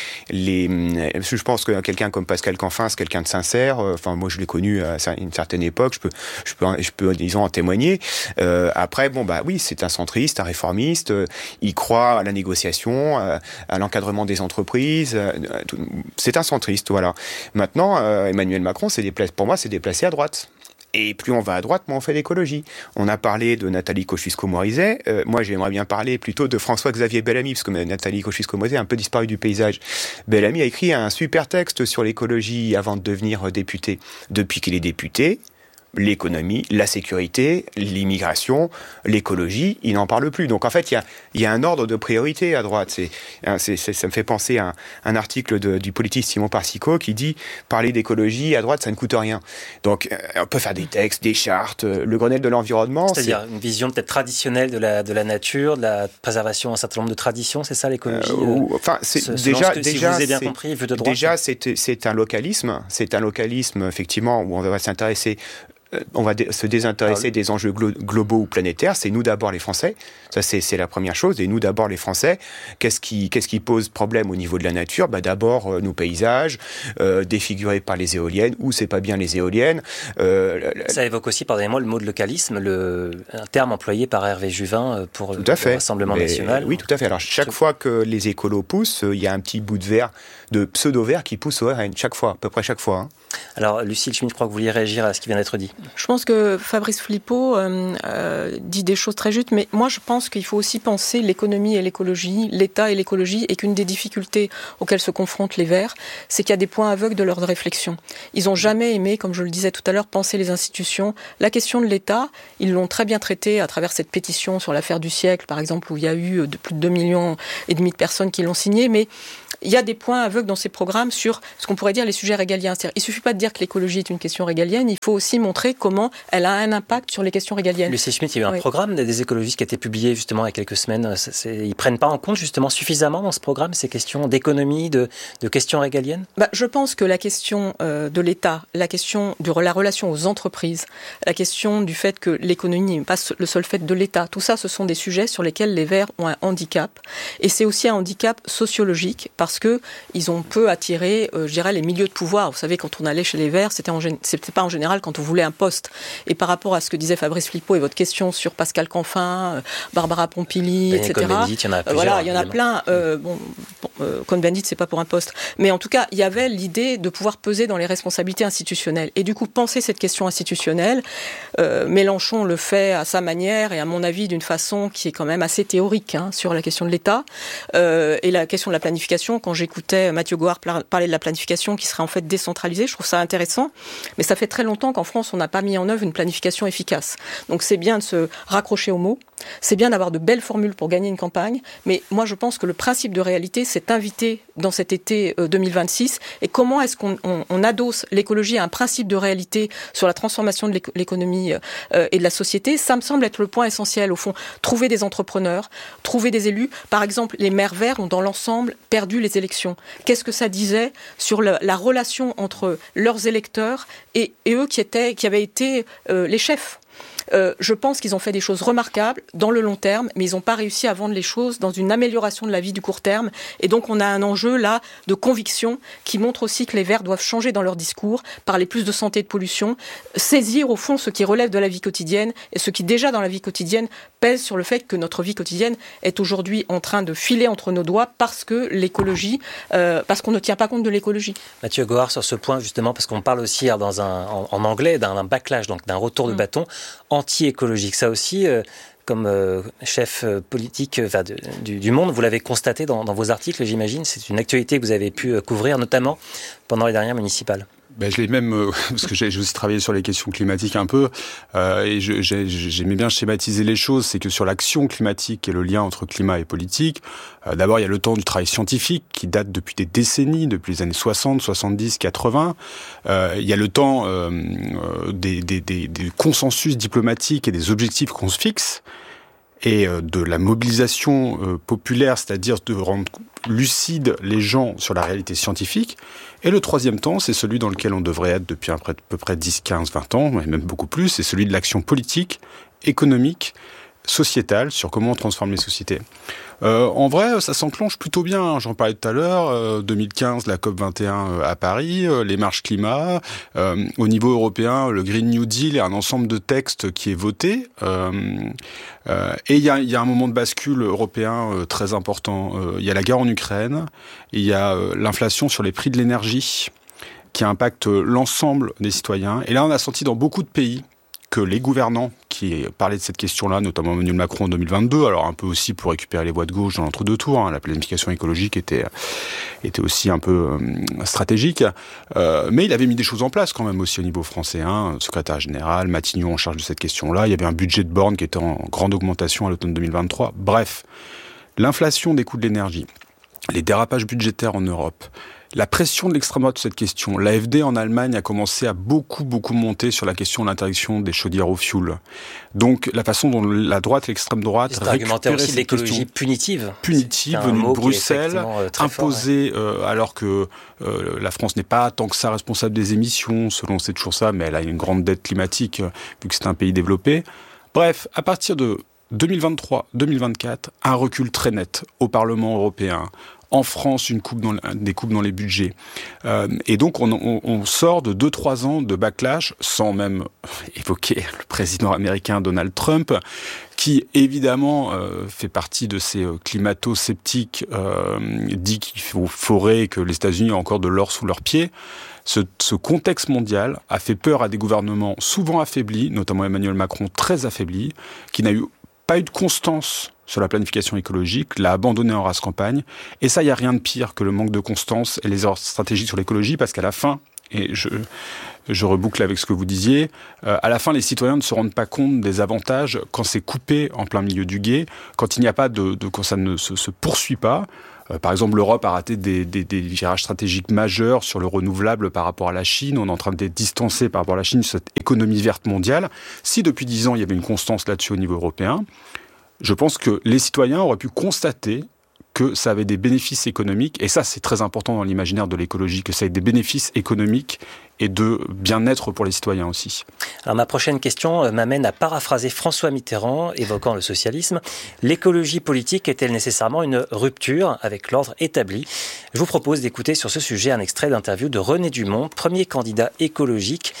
S5: je pense que quelqu'un comme Pascal Canfin, c'est quelqu'un de sincère. Enfin, moi, je l'ai connu à une certaine époque, je peux disons, en témoigner. Après, oui, c'est un centriste, un réformiste, il croit à la négociation, à l'encadrement des entreprises, c'est un centriste, voilà. Maintenant, Emmanuel Macron, pour moi, c'est déplacé à droite. Et plus on va à droite, moins on fait d'écologie. On a parlé de Nathalie Kosciusko-Morizet. Moi, j'aimerais bien parler plutôt de François-Xavier Bellamy, parce que Nathalie Kosciusko-Morizet a un peu disparu du paysage. Bellamy a écrit un super texte sur l'écologie avant de devenir député. Depuis qu'il est député, l'économie, la sécurité, l'immigration, l'écologie, il n'en parle plus. Donc en fait, il y a un ordre de priorité à droite. Ça me fait penser à un article du politiste Simon Parsico qui dit « Parler d'écologie, à droite, ça ne coûte rien ». Donc on peut faire des textes, des chartes, le Grenelle de l'environnement.
S3: C'est-à-dire une vision peut-être traditionnelle de la nature, de la préservation d'un certain nombre de traditions, c'est ça l'écologie
S5: si je vous ai bien compris, vu de droite. Déjà, c'est un localisme. C'est un localisme, effectivement, où on va s'intéresser... On va se désintéresser des enjeux globaux ou planétaires. C'est nous d'abord les Français. Ça, c'est la première chose. Et nous d'abord les Français. Qu'est-ce qui pose problème au niveau de la nature ? D'abord nos paysages, défigurés par les éoliennes, ou c'est pas bien les éoliennes.
S3: Ça évoque aussi, pardonnez-moi, le mot de localisme, un terme employé par Hervé Juvin pour le Rassemblement national.
S5: Oui, tout à fait. Alors chaque fois que les écolos poussent, il y a un petit bout de verre, de pseudo-verre qui pousse au RN, chaque fois, à peu près chaque fois. Hein.
S3: Alors, Lucille Schmitt, je crois que vous vouliez réagir à ce qui vient d'être dit.
S4: Je pense que Fabrice Flippo dit des choses très justes, mais moi je pense qu'il faut aussi penser l'économie et l'écologie, l'État et l'écologie, et qu'une des difficultés auxquelles se confrontent les Verts, c'est qu'il y a des points aveugles de leur réflexion. Ils n'ont jamais aimé, comme je le disais tout à l'heure, penser les institutions. La question de l'État, ils l'ont très bien traitée à travers cette pétition sur l'affaire du siècle, par exemple, où il y a eu plus de 2,5 millions de personnes qui l'ont signée, mais il y a des points aveugles dans ces programmes sur ce qu'on pourrait dire les sujets régaliens. C'est-à-dire, il ne suffit pas de dire que l'écologie est une question régalienne, il faut aussi montrer comment elle a un impact sur les questions régaliennes.
S3: Lucie Schmitt, il y a eu un programme des écologistes qui a été publié justement il y a quelques semaines. Ils ne prennent pas en compte justement suffisamment dans ce programme ces questions d'économie, de questions régaliennes ?
S4: Je pense que la question de l'État, la question de la relation aux entreprises, la question du fait que l'économie n'est pas le seul fait de l'État, tout ça, ce sont des sujets sur lesquels les Verts ont un handicap. Et c'est aussi un handicap sociologique parce qu'ils ont peu attiré, je dirais, les milieux de pouvoir. Vous savez, quand on allait chez les Verts, c'était pas en général quand on voulait un poste. Et par rapport à ce que disait Fabrice Flippo et votre question sur Pascal Canfin, Barbara Pompili, etc.
S3: Cohn-Bendit, il y en a plusieurs.
S4: Il y en a plein. Cohn-Bendit, c'est pas pour un poste. Mais en tout cas, il y avait l'idée de pouvoir peser dans les responsabilités institutionnelles. Et du coup, penser cette question institutionnelle, Mélenchon le fait à sa manière et à mon avis d'une façon qui est quand même assez théorique sur la question de l'État. Et la question de la planification, quand j'écoutais Mathieu Goard parler de la planification qui serait en fait décentralisée, je trouve ça intéressant. Mais ça fait très longtemps qu'en France, on n'a pas mis en œuvre une planification efficace. Donc c'est bien de se raccrocher aux mots, c'est bien d'avoir de belles formules pour gagner une campagne, mais moi je pense que le principe de réalité, c'est invité dans cet été 2026. Et comment est-ce qu'on adosse l'écologie à un principe de réalité sur la transformation de l'économie et de la société ? Ça me semble être le point essentiel, au fond. Trouver des entrepreneurs, trouver des élus. Par exemple, les maires verts ont dans l'ensemble perdu les élections. Qu'est-ce que ça disait sur la relation entre leurs électeurs et eux qui avaient été les chefs ? Je pense qu'ils ont fait des choses remarquables dans le long terme, mais ils n'ont pas réussi à vendre les choses dans une amélioration de la vie du court terme. Et donc on a un enjeu là de conviction qui montre aussi que les Verts doivent changer dans leur discours, parler plus de santé et de pollution, saisir au fond ce qui relève de la vie quotidienne et ce qui déjà dans la vie quotidienne pèse sur le fait que notre vie quotidienne est aujourd'hui en train de filer entre nos doigts parce que l'écologie, parce qu'on ne tient pas compte de l'écologie.
S3: Mathieu Goard, sur ce point justement, parce qu'on parle aussi en anglais d'un backlash, donc d'un retour de bâton anti-écologique. Ça aussi, comme chef politique du Monde, vous l'avez constaté dans vos articles, j'imagine. C'est une actualité que vous avez pu couvrir, notamment pendant les dernières municipales.
S6: Je l'ai même, parce que j'ai aussi travaillé sur les questions climatiques un peu, et j'aimais bien schématiser les choses, c'est que sur l'action climatique et le lien entre climat et politique, d'abord il y a le temps du travail scientifique qui date depuis des décennies, depuis les années 60, 70, 80, il y a le temps des consensus diplomatiques et des objectifs qu'on se fixe, et de la mobilisation populaire, c'est-à-dire de rendre lucides les gens sur la réalité scientifique. Et le troisième temps, c'est celui dans lequel on devrait être depuis à peu près 10, 15, 20 ans, et même beaucoup plus, c'est celui de l'action politique, économique, sociétale, sur comment on transforme les sociétés. En vrai, ça s'enclenche plutôt bien. J'en parlais tout à l'heure, 2015, la COP21 à Paris, les marches climat. Au niveau européen, le Green New Deal et un ensemble de textes qui est voté. Et il y a un moment de bascule européen très important. Il y a la guerre en Ukraine, il y a l'inflation sur les prix de l'énergie qui impacte l'ensemble des citoyens. Et là, on a senti dans beaucoup de pays que les gouvernants qui parlaient de cette question-là, notamment Emmanuel Macron en 2022, alors un peu aussi pour récupérer les voix de gauche dans l'entre-deux tours, la planification écologique était était aussi un peu stratégique. Mais il avait mis des choses en place quand même aussi au niveau français. Secrétaire général, Matignon en charge de cette question-là. Il y avait un budget de borne qui était en grande augmentation à l'automne 2023. Bref, l'inflation des coûts de l'énergie, les dérapages budgétaires en Europe, la pression de l'extrême droite sur cette question. L'AfD en Allemagne a commencé à beaucoup monter sur la question de l'interdiction des chaudières au fioul. Donc la façon dont la droite et l'extrême droite
S3: récupéraient aussi l'écologie punitive.
S6: Punitive, venue de Bruxelles, imposée alors que la France n'est pas tant que ça responsable des émissions, selon c'est toujours ça, mais elle a une grande dette climatique vu que c'est un pays développé. Bref, à partir de 2023-2024, un recul très net au Parlement européen. En France, des coupes dans les budgets. Et donc, on sort de 2-3 ans de backlash, sans même évoquer le président américain Donald Trump, qui, évidemment, fait partie de ces climato-sceptiques, dit qu'il faut forer et que les États-Unis ont encore de l'or sous leurs pieds. Ce contexte mondial a fait peur à des gouvernements souvent affaiblis, notamment Emmanuel Macron, très affaibli, qui n'a pas eu de constance sur la planification écologique, l'a abandonné en rase campagne. Et ça, il n'y a rien de pire que le manque de constance et les erreurs stratégiques sur l'écologie, parce qu'à la fin, et je reboucle avec ce que vous disiez, à la fin, les citoyens ne se rendent pas compte des avantages quand c'est coupé en plein milieu du gué, quand il n'y a pas quand ça ne se poursuit pas. Par exemple, l'Europe a raté des virages stratégiques majeurs sur le renouvelable par rapport à la Chine. On est en train d'être distancé par rapport à la Chine sur cette économie verte mondiale. Si depuis 10 ans, il y avait une constance là-dessus au niveau européen, je pense que les citoyens auraient pu constater que ça avait des bénéfices économiques, et ça c'est très important dans l'imaginaire de l'écologie, que ça ait des bénéfices économiques et de bien-être pour les citoyens aussi.
S3: Alors ma prochaine question m'amène à paraphraser François Mitterrand, évoquant le socialisme. L'écologie politique est-elle nécessairement une rupture avec l'ordre établi ? Je vous propose d'écouter sur ce sujet un extrait d'interview de René Dumont, premier candidat écologiste,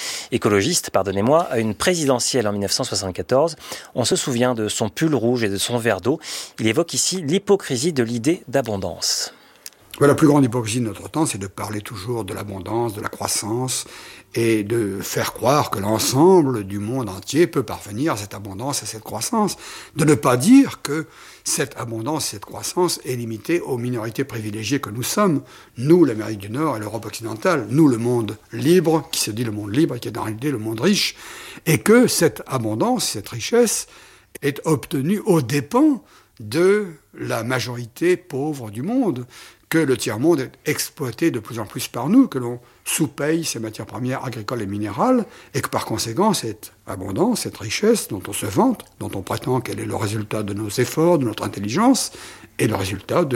S3: à une présidentielle en 1974. On se souvient de son pull rouge et de son verre d'eau. Il évoque ici l'hypocrisie de l'idée d'abondance.
S9: La plus grande hypocrisie de notre temps, c'est de parler toujours de l'abondance, de la croissance, et de faire croire que l'ensemble du monde entier peut parvenir à cette abondance et cette croissance. De ne pas dire que cette abondance, cette croissance est limitée aux minorités privilégiées que nous sommes. Nous, l'Amérique du Nord et l'Europe occidentale. Nous, le monde libre, qui se dit le monde libre et qui est en réalité le monde riche. Et que cette abondance, cette richesse est obtenue aux dépens de la majorité pauvre du monde, que le tiers-monde est exploité de plus en plus par nous, que l'on sous-paye ces matières premières agricoles et minérales, et que par conséquent, cette abondance, cette richesse dont on se vante, dont on prétend qu'elle est le résultat de nos efforts, de notre intelligence, est le résultat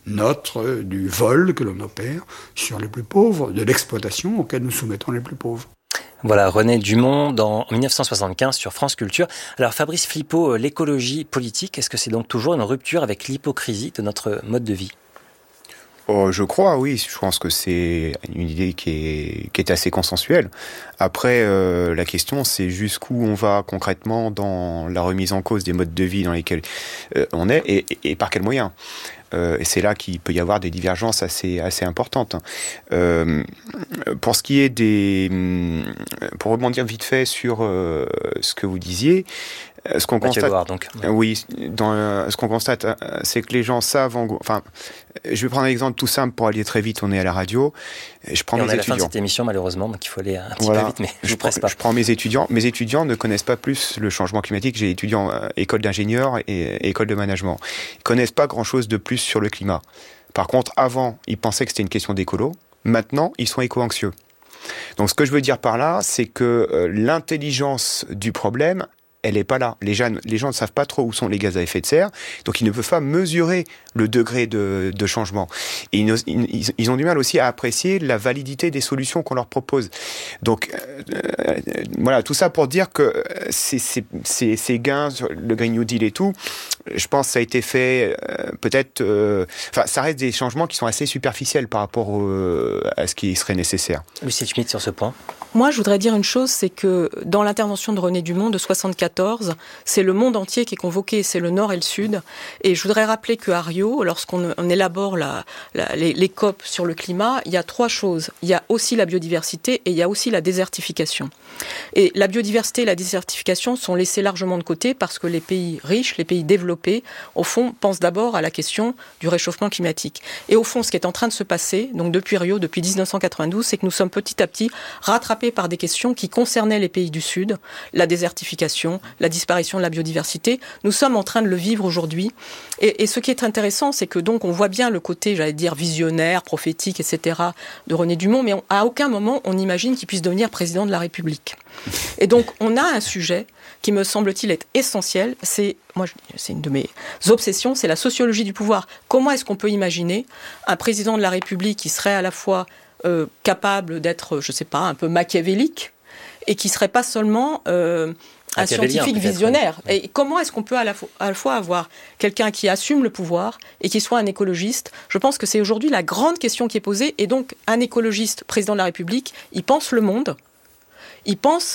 S9: du vol que l'on opère sur les plus pauvres, de l'exploitation auquel nous soumettons les plus pauvres.
S3: Voilà, René Dumont, en 1975 sur France Culture. Alors Fabrice Flippo, l'écologie politique, est-ce que c'est donc toujours une rupture avec l'hypocrisie de notre mode de vie ?
S5: Je crois, oui. Je pense que c'est une idée qui est assez consensuelle. Après, la question, c'est jusqu'où on va concrètement dans la remise en cause des modes de vie dans lesquels on est et par quels moyens. Et c'est là qu'il peut y avoir des divergences assez importantes. Pour ce qui est pour rebondir vite fait sur ce que vous disiez, ce qu'on constate, ce qu'on constate, c'est que les gens savent. Je vais prendre un exemple tout simple pour aller très vite. On est à la radio. Je prends mes étudiants. On est à la fin de cette
S3: émission, malheureusement, donc il faut aller un petit peu vite, mais je presse pas.
S5: Je prends mes étudiants. Mes étudiants ne connaissent pas plus le changement climatique. J'ai étudiants école d'ingénieurs et école de management. Ils connaissent pas grand-chose de plus sur le climat. Par contre, avant, ils pensaient que c'était une question d'écolo. Maintenant, ils sont éco-anxieux. Donc, ce que je veux dire par là, c'est que l'intelligence du problème, elle n'est pas là. Les gens ne savent pas trop où sont les gaz à effet de serre, donc ils ne peuvent pas mesurer le degré de changement. Et ils ont du mal aussi à apprécier la validité des solutions qu'on leur propose. Donc voilà, tout ça pour dire que ces gains sur le Green New Deal et tout, je pense que ça a été fait peut-être... ça reste des changements qui sont assez superficiels par rapport à ce qui serait nécessaire.
S3: Lucie Schmitt sur ce point.
S4: Moi, je voudrais dire une chose, c'est que dans l'intervention de René Dumont de 74, 2014, c'est le monde entier qui est convoqué, c'est le Nord et le Sud. Et je voudrais rappeler qu'à Rio, lorsqu'on élabore les COP sur le climat, il y a 3 choses. Il y a aussi la biodiversité et il y a aussi la désertification. Et la biodiversité et la désertification sont laissées largement de côté parce que les pays riches, les pays développés, au fond, pensent d'abord à la question du réchauffement climatique. Et au fond, ce qui est en train de se passer, donc depuis Rio, depuis 1992, c'est que nous sommes petit à petit rattrapés par des questions qui concernaient les pays du Sud, la désertification, la disparition de la biodiversité. Nous sommes en train de le vivre aujourd'hui. Et ce qui est intéressant, c'est que donc on voit bien le côté, j'allais dire, visionnaire, prophétique, etc. de René Dumont, mais à aucun moment on imagine qu'il puisse devenir président de la République. Et donc on a un sujet qui me semble-t-il être essentiel, c'est une de mes obsessions, c'est la sociologie du pouvoir. Comment est-ce qu'on peut imaginer un président de la République qui serait à la fois capable d'être, je sais pas, un peu machiavélique, et qui serait pas seulement un scientifique visionnaire. Et comment est-ce qu'on peut à la fois avoir quelqu'un qui assume le pouvoir et qui soit un écologiste? Je pense que c'est aujourd'hui la grande question qui est posée. Et donc, un écologiste, président de la République, il pense le monde. Il pense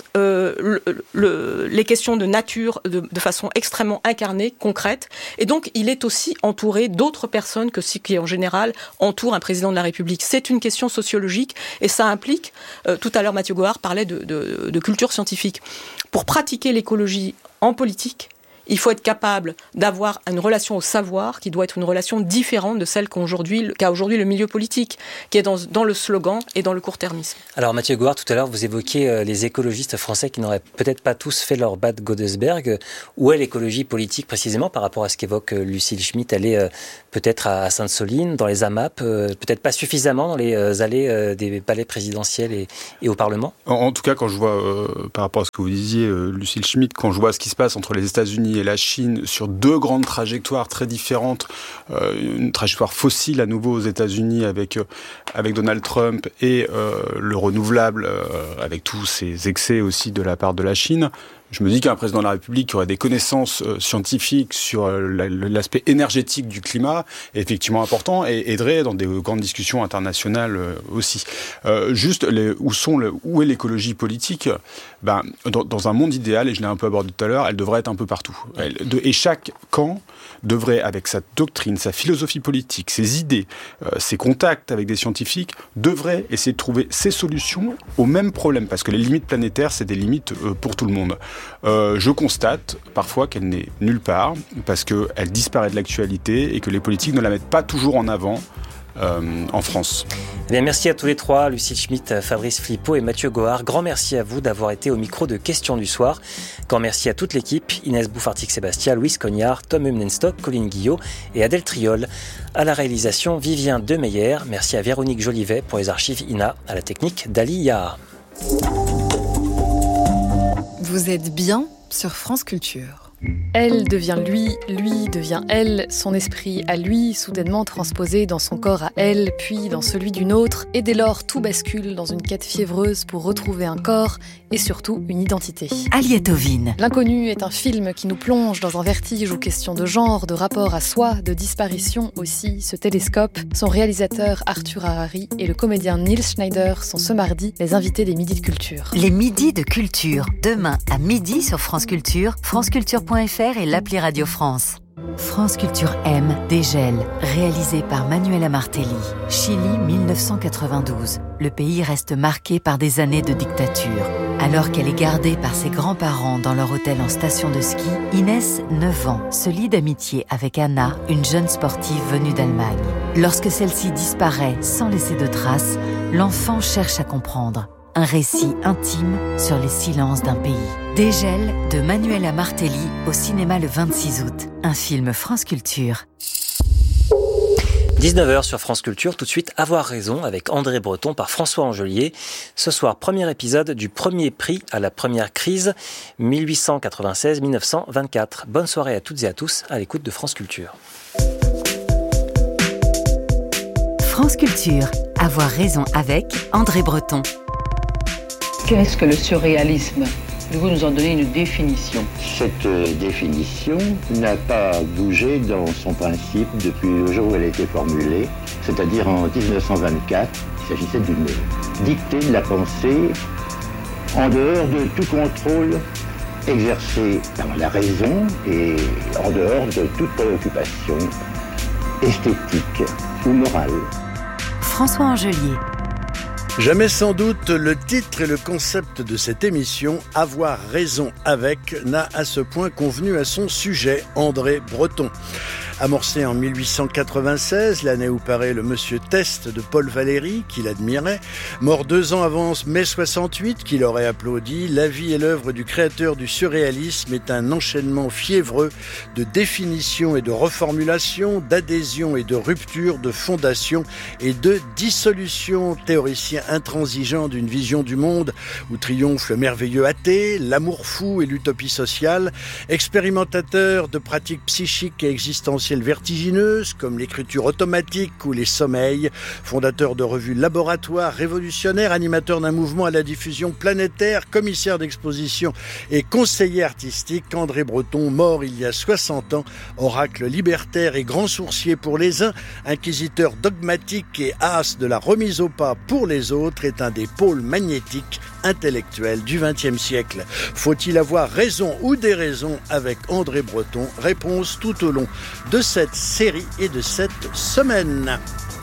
S4: les questions de nature de façon extrêmement incarnée, concrète. Et donc, il est aussi entouré d'autres personnes que ce qui, en général, entoure un président de la République. C'est une question sociologique et ça implique, tout à l'heure, Mathieu Gohard parlait de culture scientifique. Pour pratiquer l'écologie en politique, il faut être capable d'avoir une relation au savoir qui doit être une relation différente de celle qu'a aujourd'hui le milieu politique, qui est dans le slogan et dans le court-termisme.
S3: Alors Mathieu Gohard, tout à l'heure, vous évoquiez les écologistes français qui n'auraient peut-être pas tous fait leur bas de Godesberg. Où est l'écologie politique précisément par rapport à ce qu'évoque Lucille Schmitt? Elle est peut-être à Sainte-Soline, dans les AMAP, peut-être pas suffisamment dans les allées des palais présidentiels et au Parlement?
S6: En tout cas, quand je vois, par rapport à ce que vous disiez, Lucille Schmitt, quand je vois ce qui se passe entre les États-Unis et la Chine sur 2 grandes trajectoires très différentes, une trajectoire fossile à nouveau aux États-Unis avec Donald Trump et le renouvelable avec tous ces excès aussi de la part de la Chine. Je me dis qu'un président de la République qui aurait des connaissances scientifiques sur l'aspect énergétique du climat est effectivement important et aiderait dans des grandes discussions internationales aussi. Juste, où est l'écologie politique? Dans un monde idéal, et je l'ai un peu abordé tout à l'heure, elle devrait être un peu partout. Et chaque camp devrait, avec sa doctrine, sa philosophie politique, ses idées, ses contacts avec des scientifiques, devrait essayer de trouver ses solutions aux mêmes problèmes. Parce que les limites planétaires, c'est des limites pour tout le monde. Je constate parfois qu'elle n'est nulle part, parce qu'elle disparaît de l'actualité et que les politiques ne la mettent pas toujours en avant en France.
S3: Eh bien, merci à tous les 3, Lucille Schmitt, Fabrice Philippot et Mathieu Gohard. Grand merci à vous d'avoir été au micro de Questions du Soir. Grand merci à toute l'équipe, Inès Bouffartic-Sébastien, Louise Cognard, Tom Humnenstock, Colline Guillot et Adèle Triol. À la réalisation, Vivien Demeyer. Merci à Véronique Jolivet pour les archives INA. À la technique, Dali Yaha.
S10: Vous êtes bien sur France Culture.
S11: Elle devient lui, lui devient elle, son esprit à lui, soudainement transposé dans son corps à elle, puis dans celui d'une autre, et dès lors tout bascule dans une quête fiévreuse pour retrouver un corps et surtout une identité.
S12: Aliette Ovine.
S11: L'Inconnu est un film qui nous plonge dans un vertige où question de genre, de rapport à soi, de disparition aussi, se télescope. Son réalisateur Arthur Harari et le comédien Nils Schneider sont ce mardi les invités des Midis de Culture.
S12: Les Midis de Culture, demain à midi sur France Culture, franceculture.fr et l'appli Radio France. France Culture M, Dégel, réalisé par Manuela Martelly. Chili 1992. Le pays reste marqué par des années de dictature. Alors qu'elle est gardée par ses grands-parents dans leur hôtel en station de ski, Inès, 9 ans, se lie d'amitié avec Anna, une jeune sportive venue d'Allemagne. Lorsque celle-ci disparaît sans laisser de traces, l'enfant cherche à comprendre. Un récit intime sur les silences d'un pays. Dégel de Manuela Martelly au cinéma le 26 août. Un film France Culture.
S3: 19h sur France Culture, tout de suite Avoir raison avec André Breton par François Angelier. Ce soir, premier épisode du premier prix à la première crise 1896-1924. Bonne soirée à toutes et à tous à l'écoute de France Culture.
S12: France Culture, Avoir raison avec André Breton.
S13: Qu'est-ce que le surréalisme ? Pouvez-vous nous en donner une définition ?
S14: Cette définition n'a pas bougé dans son principe depuis le jour où elle a été formulée, c'est-à-dire en 1924. Il s'agissait d'une dictée de la pensée en dehors de tout contrôle exercée par la raison et en dehors de toute préoccupation esthétique ou morale.
S12: François Angelier.
S15: Jamais sans doute le titre et le concept de cette émission, Avoir raison avec, n'a à ce point convenu à son sujet, André Breton. Amorcé en 1896, l'année où paraît le Monsieur Test de Paul Valéry, qu'il admirait, mort 2 ans avant mai 68, qu'il aurait applaudi, la vie et l'œuvre du créateur du surréalisme est un enchaînement fiévreux de définitions et de reformulations, d'adhésions et de ruptures, de fondations et de dissolutions. Théoricien intransigeant d'une vision du monde où triomphe le merveilleux athée, l'amour fou et l'utopie sociale, expérimentateur de pratiques psychiques et existentielles vertigineuses comme l'écriture automatique ou les sommeils, fondateur de revues laboratoires, révolutionnaire, animateur d'un mouvement à la diffusion planétaire, commissaire d'exposition et conseiller artistique, André Breton, mort il y a 60 ans, oracle libertaire et grand sourcier pour les uns, inquisiteur dogmatique et as de la remise au pas pour les autres, est un des pôles magnétiques intellectuels du XXe siècle. Faut-il avoir raison ou déraison avec André Breton? Réponse tout au long de cette série et de cette semaine.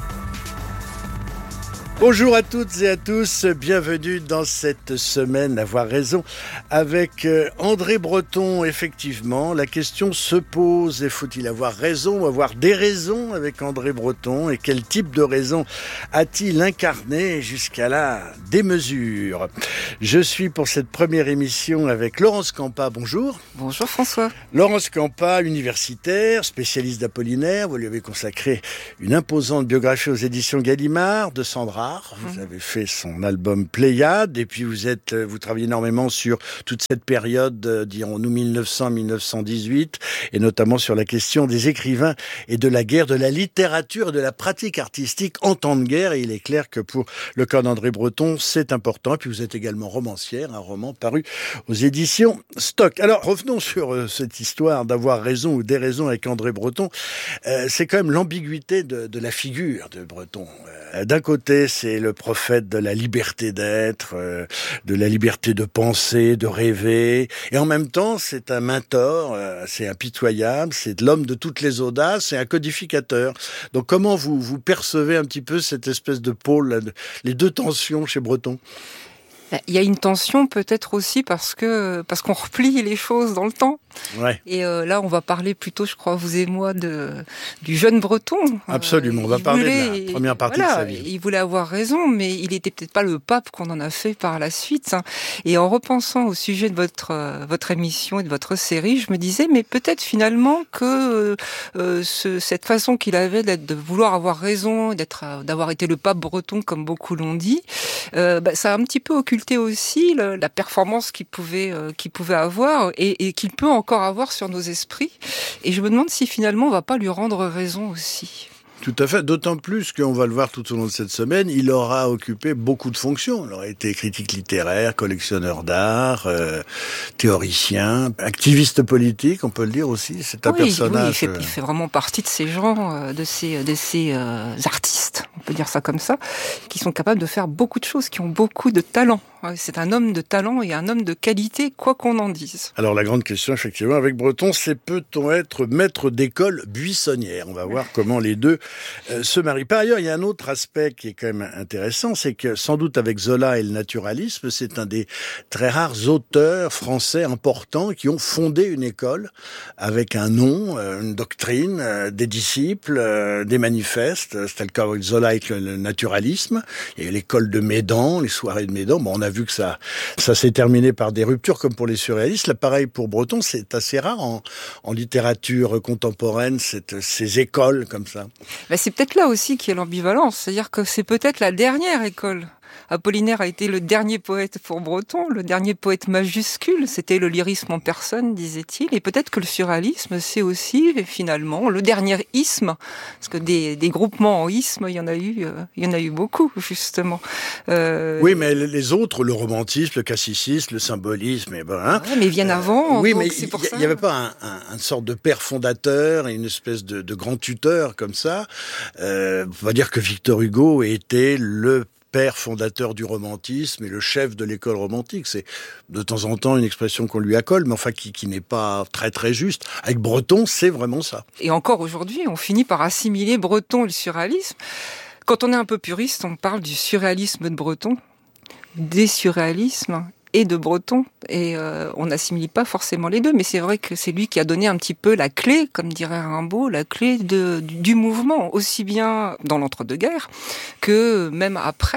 S15: Bonjour à toutes et à tous, bienvenue dans cette semaine Avoir raison avec André Breton. Effectivement, la question se pose, faut-il avoir raison ou avoir des raisons avec André Breton, et quel type de raison a-t-il incarné jusqu'à la démesure? Je suis pour cette première émission avec Laurence Campa, bonjour.
S16: Bonjour François.
S15: Laurence Campa, universitaire, spécialiste d'Apollinaire, vous lui avez consacré une imposante biographie aux éditions Gallimard de Sandra. Vous avez fait son album Pléiade, et puis vous travaillez énormément sur toute cette période, dirons-nous 1900-1918, et notamment sur la question des écrivains et de la guerre, de la littérature et de la pratique artistique en temps de guerre. Et il est clair que pour le cas d'André Breton, c'est important. Et puis vous êtes également romancière, un roman paru aux éditions Stock. Alors revenons sur cette histoire d'avoir raison ou déraison avec André Breton. C'est quand même l'ambiguïté de la figure de Breton. D'un côté, c'est le prophète de la liberté d'être, de la liberté de penser, de rêver. Et en même temps, c'est un mentor, c'est impitoyable, c'est l'homme de toutes les audaces, c'est un codificateur. Donc comment vous percevez un petit peu cette espèce de pôle, les deux tensions chez Breton?
S16: Il y a une tension peut-être aussi parce qu'on replie les choses dans le temps.
S15: Ouais.
S16: Et là, on va parler plutôt, je crois, vous et moi, du jeune Breton.
S15: Absolument, on va parler de la première partie de sa vie.
S16: Il voulait avoir raison, mais il était peut-être pas le pape qu'on en a fait par la suite. Et en repensant au sujet de votre émission et de votre série, je me disais, mais peut-être finalement que cette façon qu'il avait de vouloir avoir raison, d'avoir été le pape breton, comme beaucoup l'ont dit, ça a un petit peu occulté aussi la performance qu'il pouvait avoir et qu'il peut encore avoir sur nos esprits. Et je me demande si finalement on va pas lui rendre raison aussi.
S15: Tout à fait, d'autant plus qu'on va le voir tout au long de cette semaine, il aura occupé beaucoup de fonctions. Il aura été critique littéraire, collectionneur d'art, théoricien, activiste politique, on peut le dire aussi. C'est un personnage...
S16: Oui, il fait vraiment partie de ces gens, de ces artistes, on peut dire ça comme ça, qui sont capables de faire beaucoup de choses, qui ont beaucoup de talent. C'est un homme de talent et un homme de qualité, quoi qu'on en dise.
S15: Alors la grande question, effectivement, avec Breton, c'est peut-on être maître d'école buissonnière? On va voir comment les deux se marient. Par ailleurs, il y a un autre aspect qui est quand même intéressant, c'est que sans doute avec Zola et le naturalisme, c'est un des très rares auteurs français importants qui ont fondé une école avec un nom, une doctrine, des disciples, des manifestes. C'était le cas avec Zola avec le naturalisme. Il y a eu l'école de Médan, les soirées de Médan. Bon, on a vu que ça s'est terminé par des ruptures comme pour les surréalistes. Là, pareil pour Breton, c'est assez rare en littérature contemporaine, ces écoles comme ça.
S16: C'est peut-être là aussi qu'il y a l'ambivalence, c'est-à-dire que c'est peut-être la dernière école. Apollinaire a été le dernier poète pour Breton, le dernier poète majuscule, c'était le lyrisme en personne, disait-il, et peut-être que le surréalisme, c'est aussi, finalement, le dernier isme, parce que des groupements en isme, il y en a eu beaucoup, justement.
S15: Oui, mais les autres, le romantisme, le classicisme, le symbolisme, mais Oui, mais il n'y avait pas une sorte de père fondateur et une espèce de grand tuteur comme ça. On va dire que Victor Hugo était le père fondateur du romantisme et le chef de l'école romantique. C'est de temps en temps une expression qu'on lui accole, mais enfin qui n'est pas très très juste. Avec Breton, c'est vraiment ça.
S16: Et encore aujourd'hui, on finit par assimiler Breton et le surréalisme. Quand on est un peu puriste, on parle du surréalisme de Breton, des surréalismes et de Breton, et on n'assimile pas forcément les deux, mais c'est vrai que c'est lui qui a donné un petit peu la clé, comme dirait Rimbaud, la clé du mouvement, aussi bien dans l'entre-deux-guerres que même après.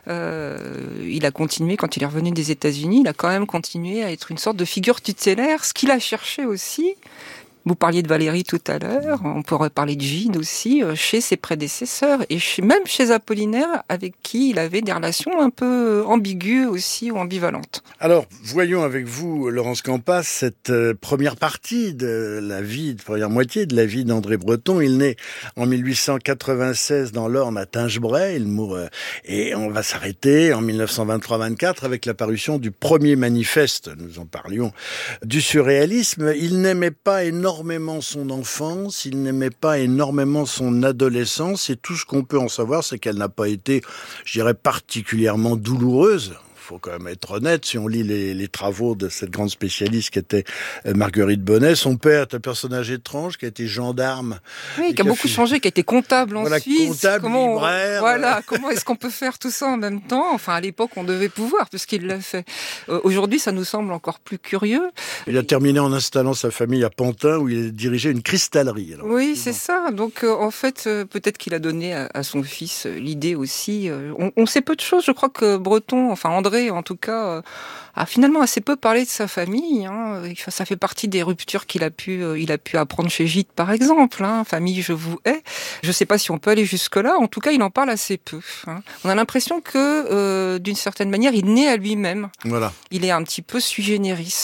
S16: Il a continué, quand il est revenu des États-Unis, il a quand même continué à être une sorte de figure tutélaire, ce qu'il a cherché aussi. Vous parliez de Valéry tout à l'heure, on pourrait parler de Gide aussi, chez ses prédécesseurs, et même chez Apollinaire, avec qui il avait des relations un peu ambiguës aussi, ou ambivalentes.
S15: Alors, voyons avec vous, Laurence Campas, cette première partie de la vie, première moitié de la vie d'André Breton. Il naît en 1896 dans l'Orne à Tingebray, il mourut, et on va s'arrêter en 1923-24 avec la parution du premier manifeste, nous en parlions, du surréalisme. Il n'aimait pas énormément son enfance, il n'aimait pas énormément son adolescence, et tout ce qu'on peut en savoir, c'est qu'elle n'a pas été, je dirais, particulièrement douloureuse. Il faut quand même être honnête, si on lit les travaux de cette grande spécialiste qui était Marguerite Bonnet. Son père est un personnage étrange qui a été gendarme.
S16: Oui, qui a beaucoup changé, qui a été comptable en Suisse.
S15: Comptable, libraire.
S16: Voilà, comment est-ce qu'on peut faire tout ça en même temps ? Enfin, à l'époque, on devait pouvoir, puisqu'il l'a fait. Aujourd'hui, ça nous semble encore plus curieux.
S15: Il a terminé en installant sa famille à Pantin, où il dirigeait une cristallerie. Alors,
S16: oui, c'est ça. Donc, en fait, peut-être qu'il a donné à son fils l'idée aussi. On sait peu de choses. Je crois que Breton, enfin André, en tout cas, a finalement assez peu parlé de sa famille. Ça fait partie des ruptures qu'il a pu apprendre chez Gide, par exemple. Famille, je vous hais. Je ne sais pas si on peut aller jusque-là. En tout cas, il en parle assez peu. On a l'impression que, d'une certaine manière, il naît à lui-même.
S15: Voilà.
S16: Il est un petit peu sui generis.